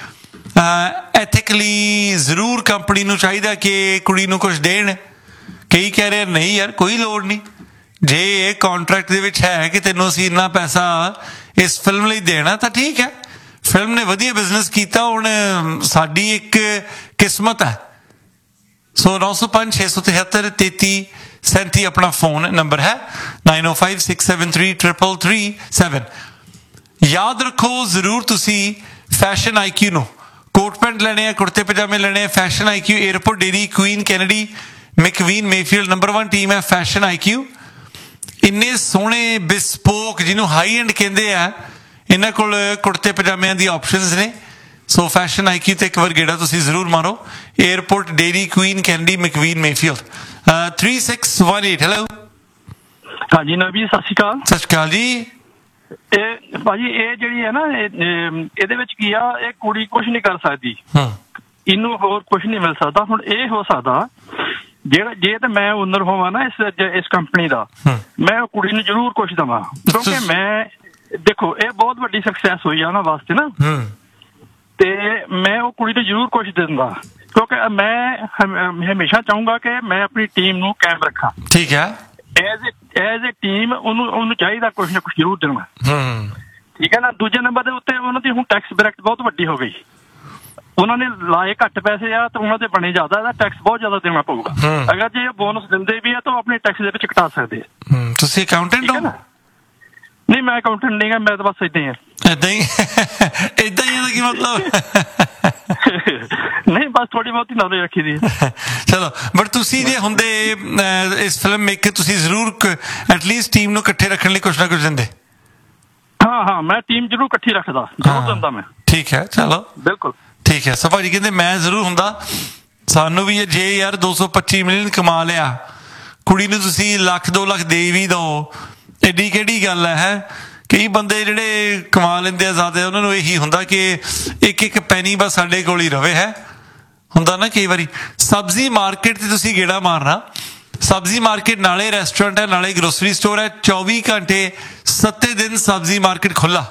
ਐਥਿਕਲੀ ਜ਼ਰੂਰ ਕੰਪਨੀ ਨੂੰ ਚਾਹੀਦਾ ਕਿ ਕੁੜੀ ਨੂੰ ਕੁਝ ਦੇਣ, ਕਈ ਕਹਿ ਰਹੇ ਨਹੀਂ ਯਾਰ ਕੋਈ ਲੋੜ ਨਹੀਂ, ਜੇ ਇਹ ਕੰਟਰੈਕਟ ਦੇ ਵਿੱਚ ਹੈ ਕਿ ਤੈਨੂੰ ਅਸੀਂ ਇੰਨਾ ਪੈਸਾ ਇਸ ਫਿਲਮ ਲਈ ਦੇਣਾ ਤਾਂ ਠੀਕ ਹੈ, ਫਿਲਮ ਨੇ ਵਧੀਆ ਬਿਜ਼ਨਸ ਕੀਤਾ, ਹੁਣ ਸਾਡੀ ਇੱਕ ਕਿਸਮਤ ਹੈ। ਸੋ ਨੌ ਸੌ ਪੰਜ ਛੇ ਸੌ ਤਿਹੱਤਰ ਤੇਤੀ ਸੈਂਤੀ ਆਪਣਾ ਫੋਨ ਨੰਬਰ ਹੈ, ਨਾਈਨ ਓ five six seven three triple three seven. ਯਾਦ ਰੱਖੋ ਜ਼ਰੂਰ ਤੁਸੀਂ ਫੈਸ਼ਨ ਆਈ ਕਿਊ ਨੂੰ, ਕੋਟ ਪੈਂਟ ਲੈਣੇ ਆ, ਕੁੜਤੇ ਪਜਾਮੇ ਲੈਣੇ ਆ, ਫੈਸ਼ਨ ਆਈ ਕਿਊ airport dairy Queen Kennedy ਮੈਕਵੀਨ Mayfield number one team ਹੈ ਫੈਸ਼ਨ ਆਈ ਕਿਊ। ਇੰਨੇ ਸੋਹਣੇ ਬਿਸਪੋਕ ਜਿਹਨੂੰ ਹਾਈ ਐਂਡ ਕਹਿੰਦੇ ਆ, ਇਹਨਾਂ ਕੋਲ ਕੁੜਤੇ ਪਜਾਮਿਆਂ ਦੀ ਆਪਸ਼ਨਸ ਨੇ। ਸੋ ਫੈਸ਼ਨ ਆਈ ਕਿਊ ਤੇ ਇੱਕ ਵਾਰ ਗੇੜਾ ਤੁਸੀਂ ਜ਼ਰੂਰ ਮਾਰੋ, airport dairy Queen Kennedy ਮੈਕਵੀਨ Mayfield. Three six one eight hello. ਹਾਂਜੀ ਨਵੀ ਸਤਿ ਸ਼੍ਰੀ ਅਕਾਲ। ਸਤਿ ਸ਼੍ਰੀ ਅਕਾਲ ਜੀ। ਇਹ ਭਾਜੀ ਇਹ ਜਿਹੜੀ ਹੈ ਨਾ ਇਹਦੇ ਵਿੱਚ ਕੀ ਆ, ਇਹ ਕੁੜੀ ਕੁਛ ਨਹੀਂ ਕਰ ਸਕਦੀ, ਇਹਨੂੰ ਹੋਰ ਕੁਛ ਨਹੀਂ ਮਿਲ ਸਕਦਾ। ਹੁਣ ਇਹ ਹੋ ਸਕਦਾ ਜਿਹੜਾ ਜੇ ਤਾਂ ਮੈਂ ਓਨਰ ਹੋਵਾਂ ਨਾ ਇਸ ਇਸ ਕੰਪਨੀ ਦਾ, ਮੈਂ ਉਹ ਕੁੜੀ ਨੂੰ ਜ਼ਰੂਰ ਕੁਛ ਦੇਵਾਂ, ਕਿਉਂਕਿ ਮੈਂ ਦੇਖੋ ਇਹ ਬਹੁਤ ਵੱਡੀ ਸਕਸੈਸ ਹੋਈ ਆ ਉਹਨਾਂ ਵਾਸਤੇ ਨਾ, ਤੇ ਮੈਂ ਉਹ ਕੁੜੀ ਨੂੰ ਜ਼ਰੂਰ ਕੁਛ ਦਿੰਦਾ, ਕਿਉਂਕਿ ਮੈਂ ਹਮੇਸ਼ਾ ਚਾਹੂੰਗਾ ਕਿ ਮੈਂ ਆਪਣੀ ਟੀਮ ਨੂੰ ਕਾਇਮ ਰੱਖਾਂ। ਠੀਕ ਹੈ, ਐਜ਼ ਐਜ਼ ਏ ਟੀਮ ਉਹਨੂੰ ਉਹਨੂੰ ਚਾਹੀਦਾ ਕੁਛ ਨਾ ਕੁਛ ਜ਼ਰੂਰ ਦੇਣਾ, ਠੀਕ ਹੈ ਨਾ। ਦੂਜੇ ਨੰਬਰ ਦੇ ਉੱਤੇ ਉਹਨਾਂ ਦੀ ਹੁਣ ਟੈਕਸ ਬ੍ਰੈਕਟ ਬਹੁਤ ਵੱਡੀ ਹੋ ਗਈ, ਉਹਨਾਂ ਨੇ ਲਾਏ ਘੱਟ ਪੈਸੇ ਆ ਤਾਂ ਉਹਨਾਂ ਦੇ ਬਣੇ ਜ਼ਿਆਦਾ, ਇਹਦਾ ਟੈਕਸ ਬਹੁਤ ਜ਼ਿਆਦਾ ਦੇਣਾ ਪਊਗਾ। ਅਗਰ ਜੇ ਇਹ ਬੋਨਸ ਦਿੰਦੇ ਵੀ ਆ ਤਾਂ ਉਹ ਆਪਣੇ ਟੈਕਸ ਦੇ ਵਿੱਚ ਘਟਾ ਸਕਦੇ ਆ। ਤੁਸੀਂ ਅਕਾਊਂਟੈਂਟ ਹੋ? ਨਹੀਂ ਮੈਂ ਅਕਾਊਂਟੈਂਟ ਨਹੀਂ ਗਾ, ਮੈਂ ਤਾਂ ਬਸ ਏਦਾਂ ਹੀ ਆ। ਏਦਾਂ ਹੀ ਏਦਾਂ ਹੀ ਇਹਦਾ ਕੀ ਮਤਲਬ? ਨਹੀਂ ਬਸ ਥੋੜੀ ਬਹੁਤੀ ਨੌਲੇਜ ਰੱਖੀ ਦੀ। ਚਲੋ, ਬਟ ਤੁਸੀਂ ਜੇ ਹੁੰਦੇ ਇਸ ਫਿਲਮ ਮੇਕਰ, ਤੁਸੀਂ ਜ਼ਰੂਰ ਐਟਲੀਸਟ ਟੀਮ ਨੂੰ ਇਕੱਠੇ ਰੱਖਣ ਲਈ ਕੁਛ ਨਾ ਕੁਛ ਦਿੰਦੇ। ਹਾਂ ਹਾਂ ਮੈਂ ਟੀਮ ਜ਼ਰੂਰ ਇਕੱਠੀ ਰੱਖਦਾ, ਜ਼ਰੂਰ ਦਿੰਦਾ ਮੈਂ। ਠੀਕ ਹੈ, ਚਲੋ ਬਿਲਕੁਲ ਠੀਕ ਹੈ। ਸੋ ਭਾਜੀ ਕਹਿੰਦੇ ਮੈਂ ਜ਼ਰੂਰ ਹੁੰਦਾ, ਸਾਨੂੰ ਵੀ ਜੇ ਯਾਰ ਦੋ ਸੌ ਪੱਚੀ ਮਿਲੀਅਨ ਕਮਾ ਲਿਆ, ਕੁੜੀ ਨੂੰ ਤੁਸੀਂ ਲੱਖ ਦੋ ਲੱਖ ਦੇ ਵੀ ਦਿਓ, ਐਡੀ ਕਿਹੜੀ ਗੱਲ ਹੈ। ਕਈ ਬੰਦੇ ਜਿਹੜੇ ਕਮਾ ਲੈਂਦੇ ਆ ਜ਼ਿਆਦਾ, ਉਹਨਾਂ ਨੂੰ ਇਹੀ ਹੁੰਦਾ ਕਿ ਇੱਕ ਇੱਕ ਪੈਨੀ ਬਸ ਸਾਡੇ ਕੋਲ ਹੀ ਰਵੇ, ਹੈ ਹੁੰਦਾ ਨਾ ਕਈ ਵਾਰੀ। ਸਬਜ਼ੀ ਮਾਰਕੀਟ 'ਤੇ ਤੁਸੀਂ ਗੇੜਾ ਮਾਰਨਾ। ਸਬਜ਼ੀ ਮਾਰਕੀਟ ਨਾਲੇ ਰੈਸਟੋਰੈਂਟ ਹੈ, ਨਾਲੇ ਗਰੋਸਰੀ ਸਟੋਰ ਹੈ, ਚੌਵੀ ਘੰਟੇ ਸੱਤੇ ਦਿਨ ਸਬਜ਼ੀ ਮਾਰਕੀਟ ਖੁੱਲ੍ਹਾ।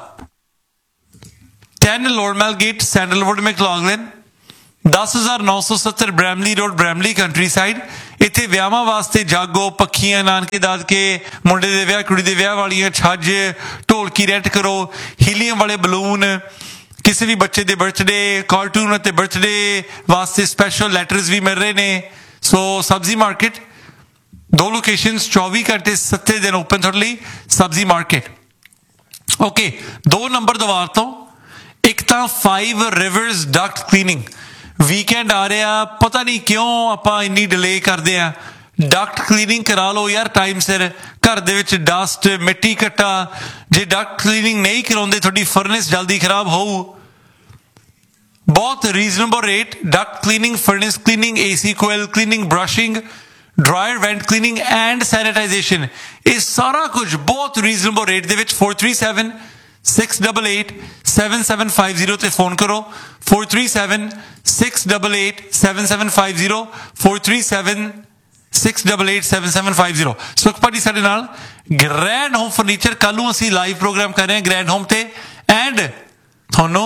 ਟੈਨ ਲੋਰਮੈਲ ਗੇਟ, ਸੈਂਡਲਵੁੱਡ, ਮੈਕਲੌਗਲਿਨ, ਦਸ ਹਜ਼ਾਰ ਨੌ ਸੌ ਸੱਤਰ Bramley road, Bramley country side. ਇੱਥੇ ਵਿਆਹਾਂ ਵਾਸਤੇ ਜਾਗੋ, ਪੱਖੀਆਂ, ਨਾਨਕੇ ਦਾਦਕੇ, ਮੁੰਡੇ ਦੇ ਵਿਆਹ, ਕੁੜੀ ਦੇ ਵਿਆਹ ਵਾਲੀਆਂ ਛੱਜ, ਢੋਲਕੀ ਰੈਂਟ ਕਰੋ, ਹੀਲੀਅਮ ਵਾਲੇ ਬਲੂਨ, ਕਿਸੇ ਵੀ ਬੱਚੇ ਦੇ ਬਰਥਡੇ, ਕਾਰਟੂਨ ਅਤੇ ਬਰਥਡੇ ਵਾਸਤੇ ਸਪੈਸ਼ਲ ਲੈਟਰਸ ਵੀ ਮਿਲ ਰਹੇ ਨੇ। ਸੋ ਸਬਜ਼ੀ ਮਾਰਕੀਟ, ਦੋ ਲੋਕੇਸ਼ਨਸ, ਚੌਵੀ ਘੰਟੇ ਸੱਤੇ ਦਿਨ ਓਪਨ ਤੁਹਾਡੇ ਲਈ ਸਬਜ਼ੀ ਮਾਰਕੀਟ। ਓਕੇ, ਦੋ ਨੰਬਰ ਦੀਵਾਰ ਤੋਂ ਇੱਕ ਤਾਂ five reverse Duckett cleaning. Weekend ਆ ਰਿਹਾ, ਪਤਾ ਨਹੀਂ ਕਿਉਂ ਆਪਾਂ ਇੰਨੀ ਡਿਲੇ ਕਰਦੇ ਹਾਂ। ਡਕਟ ਕਲੀਨਿੰਗ ਕਰਾ ਲਓ ਯਾਰ ਟਾਈਮ ਸਿਰ। ਘਰ ਦੇ ਵਿੱਚ ਡਸਟ, ਮਿੱਟੀ ਘੱਟਾ, ਜੇ ਡਕਟ ਕਲੀਨਿੰਗ ਨਹੀਂ ਕਰਾਉਂਦੇ ਤੁਹਾਡੀ ਫਰਨੈਸ ਜਲਦੀ ਖਰਾਬ ਹੋਊ। ਬਹੁਤ reasonable rate, Duckett cleaning, furnace cleaning, AC coil cleaning, brushing, dryer ਵੈਂਟ cleaning and sanitisation, ਇਹ ਸਾਰਾ ਕੁਝ ਬਹੁਤ ਰੀਜ਼ਨੇਬਲ ਰੇਟ ਦੇ ਵਿੱਚ। Four three seven six double eight seven seven five zero ਤੇ ਫੋਨ ਕਰੋ। Four three seven six double eight seven seven five zero, four three seven six double eight seven seven five zero. Sukhpal ਜੀ ਸਾਡੇ ਨਾਲ grand home furniture, ਕੱਲ੍ਹ ਨੂੰ ਅਸੀਂ live programme ਕਰ ਰਹੇ ਹਾਂ ਗ੍ਰੈਂਡ ਹੋਮ ਤੇ, ਐਂਡ ਤੁਹਾਨੂੰ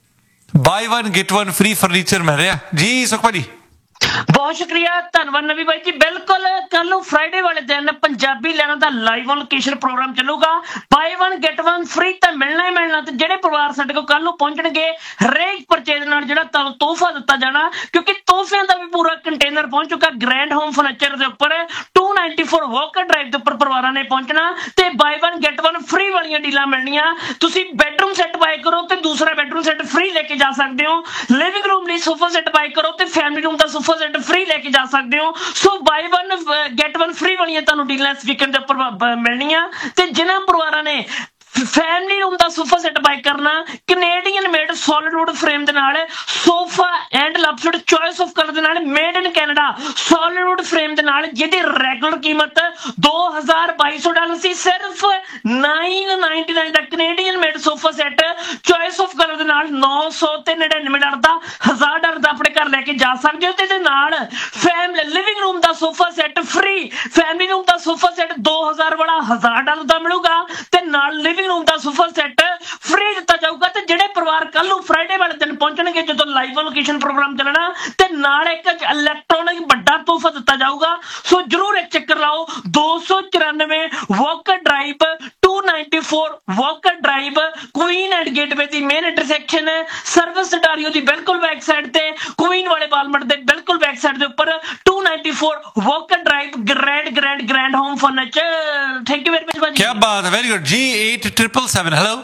ਬਾਈ one get one free furniture ਮਿਲ ਰਿਹਾ ਜੀ। ਸੁਖਪਾਲ ਜੀ ਬਹੁਤ ਸ਼ੁਕਰੀਆ, ਧੰਨਵਾਦ ਨਵੀ ਬਾਈ ਜੀ। ਬਿਲਕੁਲ ਕੱਲ ਨੂੰ ਫਰਾਈਡੇ ਵਾਲੇ ਦਿਨ ਪੰਜਾਬੀ ਲੈਣਾ ਦਾ ਲਾਈਵ ਔਨ ਲੋਕੇਸ਼ਨ ਪ੍ਰੋਗਰਾਮ ਚੱਲੂਗਾ। ਬਾਈ ਵਨ ਗੈਟ ਵਨ ਫ੍ਰੀ ਤਾਂ ਮਿਲਣਾ ਹੀ ਮਿਲਣਾ। ਤੇ ਜਿਹੜੇ ਪਰਿਵਾਰ ਸਾਡੇ ਕੋਲ ਕੱਲ ਨੂੰ ਪਹੁੰਚਣਗੇ, ਹਰੇਕ ਪਰਚੇਜ਼ ਨਾਲ ਜਿਹੜਾ ਤੁਹਾਨੂੰ ਤੋਹਫਾ ਦਿੱਤਾ ਜਾਣਾ, ਕਿਉਂਕਿ ਤੋਹਫਿਆਂ ਦਾ ਵੀ ਪੂਰਾ ਕੰਟੇਨਰ ਪਹੁੰਚ ਚੁੱਕਾ ਗ੍ਰੈਂਡ ਹੋਮ ਫਰਨੀਚਰ ਦੇ ਉੱਪਰ। To ninety four Walker drive ਦੇ ਉੱਪਰ ਪਰਿਵਾਰਾਂ ਨੇ ਪਹੁੰਚਣਾ ਤੇ ਬਾਈ ਵਨ ਗੈਟ ਵਨ ਫ੍ਰੀ ਵਾਲੀਆਂ ਡੀਲਾਂ ਮਿਲਣੀਆਂ। ਤੁਸੀਂ ਬੈਡਰੂਮ ਸੈੱਟ ਬਾਏ ਕਰੋ ਤੇ ਦੂਸਰਾ ਬੈਡਰੂਮ ਸੈੱਟ ਫ੍ਰੀ ਲੈ ਕੇ ਜਾ ਸਕਦੇ ਹੋ। ਲਿਵਿੰਗ ਰੂਮ ਲਈ ਸੋਫਾ ਸੈੱਟ ਬਾਏ ਕਰੋ ਤੇ ਫੈਮਿਲੀ ਰੂਮ ਦਾ ਸੋਫਾ ਸੈੱਟ ਫ੍ਰੀ ਲੈ ਕੇ ਜਾ ਸਕਦੇ ਹੋ। ਸੋ ਬਾਈ ਵਨ ਗੈਟ ਵਨ ਫ੍ਰੀ ਵਾਲੀਆਂ ਤੁਹਾਨੂੰ ਡੀਲਾਂ ਇਸ ਵੀਕਐਂਡ ਦੇ ਉੱਪਰ ਮਿਲਣੀਆਂ। ਤੇ ਜਿਨ੍ਹਾਂ ਪਰਿਵਾਰਾਂ ਨੇ ਫੈਮਿਲੀ ਰੂਮ ਦਾ ਸੋਫਾ ਸੈੱਟ ਬਾਈ ਕਰਨਾ, Canadian made solid wood frame ਦੇ ਨਾਲ sofa and ਲਵਸਡ choice of colour ਦੇ ਨਾਲ made in Canada solid wood frame ਦੇ ਨਾਲ, ਜਿਹਦੀ ਰੈਗੂਲਰ ਕੀਮਤ ਦੋ ਹਜ਼ਾਰ ਬਾਈ ਸੌ ਡਾਲਰ ਸੀ, ਸਿਰਫ nine ninety nine the Canadian made sofa set choice of colour ਦੇ ਨਾਲ ਨੌ ਸੌ ਤੇ ਨੜਿਨਵੇਂ ਡਾਲਰ ਦਾ, ਹਜ਼ਾਰ ਡਾਲਰ ਦਾ ਆਪਣੇ ਘਰ ਲੈ ਕੇ ਜਾ ਸਕਦੇ ਹੋ। ਤੇ ਇਹਦੇ ਨਾਲ ਫੈਮਿਲੀ ਲਿਵਿੰਗ ਰੂਮ ਦਾ sofa set free, family room ਦਾ ਸੋਫਾ ਸੈੱਟ ਦੋ ਹਜ਼ਾਰ ਵਾਲਾ ਹਜ਼ਾਰ ਡਾਲਰ ਦਾ ਮਿਲੂਗਾ ਤੇ ਨਾਲ ਲਿਵਿੰਗ ਰੂਮ ਦਾ ਸੋਫਾ ਸੈੱਟ ਫ੍ਰੀ ਦਿੱਤਾ ਜਾਊਗਾ। ਤੇ ਜਿਹੜੇ ਪਰਿਵਾਰ ਕੱਲ ਨੂੰ ਫਰਾਈਡੇ ਵਾਲੇ ਦਿਨ ਪਹੁੰਚਣਗੇ, ਜਦੋਂ ਲਾਈਵ ਲੋਕੇਸ਼ਨ ਪ੍ਰੋਗਰਾਮ ਚੱਲਣਾ, ਤੇ ਨਾਲ ਇੱਕ ਇਲੈਕਟ੍ਰੋਨਿਕ ਵੱਡਾ ਤੋਹਫਾ ਦਿੱਤਾ ਜਾਊਗਾ। ਸੋ ਜਰੂਰ ਇੱਕ ਚੱਕਰ ਲਾਓ। ਦੋ ਸੌ ਚੁਰਾਨਵੇਂ Walker drive, to ninety four Walker drive, Queen and gateway the main intersection ਹੈ, ਸਰਵਿਸ ਸਟਾਰੀਓ ਦੀ ਬਿਲਕੁਲ ਬੈਕ ਸਾਈਡ ਤੇ, ਕੁਈਨ ਵਾਲੇ ਬਾਲਮਟ ਦੇ ਬਿਲਕੁਲ ਬੈਕ ਸਾਈਡ ਦੇ ਉੱਪਰ, to ninety four Walker drive, grand grand grand home furniture. Thank you very much ਭਾਜੀ। ਕੀ ਬਾਤ ਹੈ, ਵੈਰੀ ਗੁੱਡ ਜੀ। Eight triple seven, hello.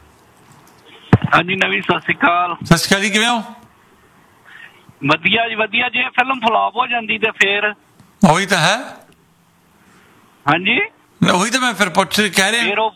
ਹਾਂਜੀ ਨਵੀਂ, ਸਤਿ ਸ਼੍ਰੀ ਅਕਾਲ। ਸਤਿ ਸ਼੍ਰੀ ਅਕਾਲ ਜੀ, ਕਿਵੇਂ ਹੋ? ਵਧੀਆ ਜੀ ਵਧੀਆ। ਜੇ ਫਿਲਮ ਫਲॉप ਹੋ ਜਾਂਦੀ ਤੇ ਫੇਰ? ਉਹੀ ਤਾਂ ਹੈ। ਹਾਂਜੀ ਉਹੀ ਤਾਂ ਮੈਂ ਫਿਰ ਪੁੱਛ ਕਹਿ ਰਿਹਾ।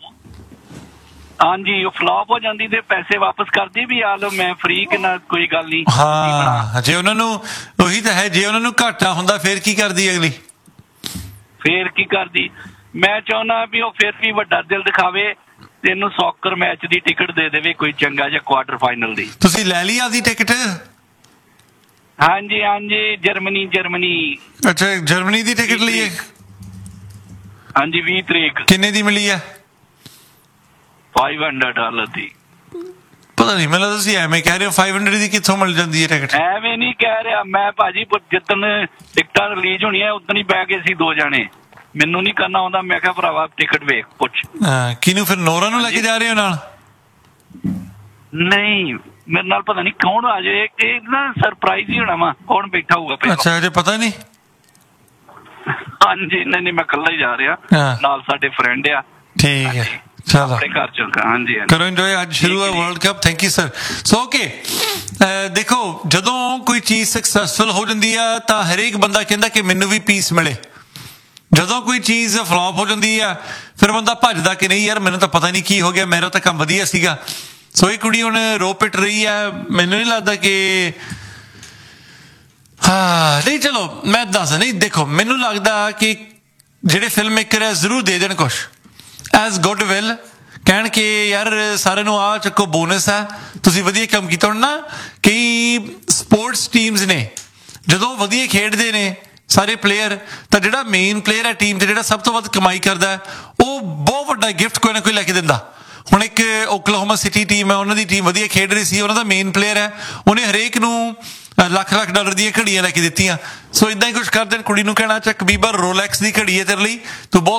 ਹਾਂਜੀ, ਉਹ ਫਲॉप ਹੋ ਜਾਂਦੀ ਤੇ ਪੈਸੇ ਵਾਪਸ ਕਰਦੀ ਵੀ ਆ ਲਓ, ਮੈਂ ਫ੍ਰੀ ਕਿੰਨਾ, ਕੋਈ ਗੱਲ ਨਹੀਂ। ਹਾਂ, ਜੇ ਉਹਨਾਂ ਨੂੰ ਉਹੀ ਤਾਂ ਹੈ, ਜੇ ਉਹਨਾਂ ਨੂੰ ਘਾਟਾ ਹੁੰਦਾ ਫੇਰ ਕੀ ਕਰਦੀ ਅਗਲੀ? ਫੇਰ ਕੀ ਕਰਦੀ? ਮੈਂ ਚਾਹੁੰਦਾ ਵੀ ਉਹ ਫੇਰ ਵੀ ਵੱਡਾ ਦਿਲ ਦਿਖਾਵੇ ਤੇ ਇਹਨੂੰ ਸੌਕਰ ਮੈਚ ਦੀ ਟਿਕਟ ਦੇ ਦੇਵੇ, ਕੋਈ ਚੰਗਾ ਜਿਹਾ ਕੁਆਟਰ ਫਾਈਨਲ ਦੀ। ਤੁਸੀਂ ਲੈ ਲਈ ਆਪਦੀ ਟਿਕਟ? ਹਾਂਜੀ ਹਾਂਜੀ, ਜਰਮਨੀ ਜਰਮਨੀ। ਅੱਛਾ, ਜਰਮਨੀ ਦੀ ਟਿਕਟ ਲਈ ਹੈ? ਹਾਂਜੀ, ਵੀਹ ਤਰੀਕ। ਕਿੰਨੇ ਦੀ ਮਿਲੀ ਹੈ? ਫਾਈਵ ਹੰਡਰਡ ਡਾਲਰ ਦੀ। ਪਤਾ ਨਹੀਂ, ਮੈਨੂੰ ਤੁਸੀਂ ਐਵੇਂ ਕਹਿ ਰਹੇ ਹੋ। ਫਾਈਵ ਹੰਡਰਡ ਦੀ ਕਿੱਥੋਂ ਮਿਲ ਜਾਂਦੀ ਹੈ ਟਿਕਟ? ਐਵੇਂ ਨਹੀਂ ਕਹਿ ਰਿਹਾ ਮੈਂ ਭਾਜੀ, ਜਿੱਦਣ ਟਿਕਟਾਂ ਰਿਲੀਜ਼ ਹੋਣੀਆਂ ਉਦੋਂ ਹੀ ਬਹਿ ਗਏ ਸੀ ਦੋ ਜਾਣੇ। ਮੈਨੂੰ ਨਹੀਂ ਕਰਨਾ ਆਉਂਦਾ। ਮੈਂ ਕਿਹਾ ਭਰਾਵਾ ਟਿਕਟ ਵੇਖ ਪੁੱਛ। ਕਿਹਨੂੰ ਫਿਰ? ਨੋਰਾ ਨੂੰ ਲੈ ਕੇ ਜਾ ਰਹੇ ਹੋ ਨਾਲ? ਨਹੀਂ, ਮੇਰੇ ਨਾਲ ਪਤਾ ਨਹੀਂ ਕੌਣ ਆ ਜਾਏ, ਇਹ ਨਾ ਸਰਪ੍ਰਾਈਜ਼ ਹੀ ਹੋਣਾ ਵਾ, ਕੌਣ ਬੈਠਾ ਹੋਊਗਾ ਪਹਿਲਾਂ। ਅੱਛਾ, ਅਜੇ ਪਤਾ ਨਹੀਂ? ਹਾਂਜੀ, ਨਹੀਂ ਨਹੀਂ, ਮੈਂ ਇਕੱਲਾ ਹੀ ਜਾ ਰਿਹਾ, ਨਾਲ ਸਾਡੇ ਫਰੈਂਡ ਆ। ਠੀਕ ਹੈ, ਚਲੋ ਆਪਣੇ ਘਰ ਚਲਗਾ। ਹਾਂਜੀ ਕਰੋ ਇੰਜੋਏ। ਅੱਜ ਸ਼ੁਰੂ ਹੈ world cup. Thank you sir. So okay, ਦੇਖੋ ਜਦੋਂ ਕੋਈ ਚੀਜ਼ ਸਕਸੈਸਫੁਲ ਹੋ ਜਾਂਦੀ ਆ ਤਾਂ ਹਰੇਕ ਬੰਦਾ ਕਹਿੰਦਾ ਕਿ ਮੈਨੂੰ ਵੀ ਪੀਸ ਮਿਲੇ। ਜਦੋਂ ਕੋਈ ਚੀਜ਼ ਫਲॉप ਹੋ ਜਾਂਦੀ ਆ ਫਿਰ ਬੰਦਾ ਭੱਜਦਾ ਕਿ ਨਹੀਂ ਯਾਰ, ਮੈਨੂੰ ਤਾਂ ਪਤਾ ਨਹੀਂ ਕੀ ਹੋ ਗਿਆ, ਮੇਰਾ ਤਾਂ ਕੰਮ ਵਧੀਆ ਸੀਗਾ। ਸੋ ਇਹ ਕੁੜੀ ਹੁਣ ਰੋ ਪਿੱਟ ਰਹੀ ਆ। ਮੈਨੂੰ ਨਹੀਂ ਲੱਗਦਾ ਕਿ ਹਾਂ ਨਹੀਂ, ਚਲੋ ਮੈਂ ਦੱਸ ਨਹੀਂ, ਦੇਖੋ ਮੈਨੂੰ ਲੱਗਦਾ ਕਿ ਜਿਹੜੇ ਫਿਲਮ ਮੇਕਰ ਹੈ ਜ਼ਰੂਰ ਦੇ ਦੇਣ ਕੁਛ ਐਜ਼ ਗੁੱਡਵਿਲ, ਕਹਿਣ ਕਿ ਯਾਰ ਸਾਰਿਆਂ ਨੂੰ ਆਹ ਚੱਕੋ ਬੋਨਸ ਹੈ, ਤੁਸੀਂ ਵਧੀਆ ਕੰਮ ਕੀਤਾ। ਹੁਣ ਨਾ ਕਈ ਸਪੋਰਟਸ ਟੀਮਸ ਨੇ ਜਦੋਂ ਵਧੀਆ ਖੇਡਦੇ ਨੇ ਸਾਰੇ ਪਲੇਅਰ, ਤਾਂ ਜਿਹੜਾ ਮੇਨ ਪਲੇਅਰ ਹੈ ਟੀਮ 'ਤੇ, ਜਿਹੜਾ ਸਭ ਤੋਂ ਵੱਧ ਕਮਾਈ ਕਰਦਾ, ਉਹ ਬਹੁਤ ਵੱਡਾ ਗਿਫਟ ਕੋਈ ਨਾ ਕੋਈ ਲੈ ਕੇ ਦਿੰਦਾ। ਹੁਣ ਇੱਕ ਓਕਲਾਹੋਮਾ ਸਿਟੀ ਟੀਮ ਹੈ, ਉਹਨਾਂ ਦੀ ਟੀਮ ਵਧੀਆ ਖੇਡ ਰਹੀ ਸੀ, ਉਹਨਾਂ ਦਾ ਮੇਨ ਪਲੇਅਰ ਹੈ, ਉਹਨੇ ਹਰੇਕ ਨੂੰ ਲੱਖ ਲੱਖ ਡਾਲਰ ਦੀਆਂ ਘੜੀਆਂ ਲੈ ਕੇ ਦਿੱਤੀਆਂ। ਸੋ ਇੱਦਾਂ ਹੀ ਕੁਛ ਕਰਦੇ, ਕੁੜੀ ਨੂੰ ਕਹਿਣਾ ਚੱਕ ਬੀਬਾ ਰੋਲੈਕਸ ਦੀ ਘੜੀ ਹੈ ਤੇਰੇ ਲਈ, ਤੂੰ ਬਹੁਤ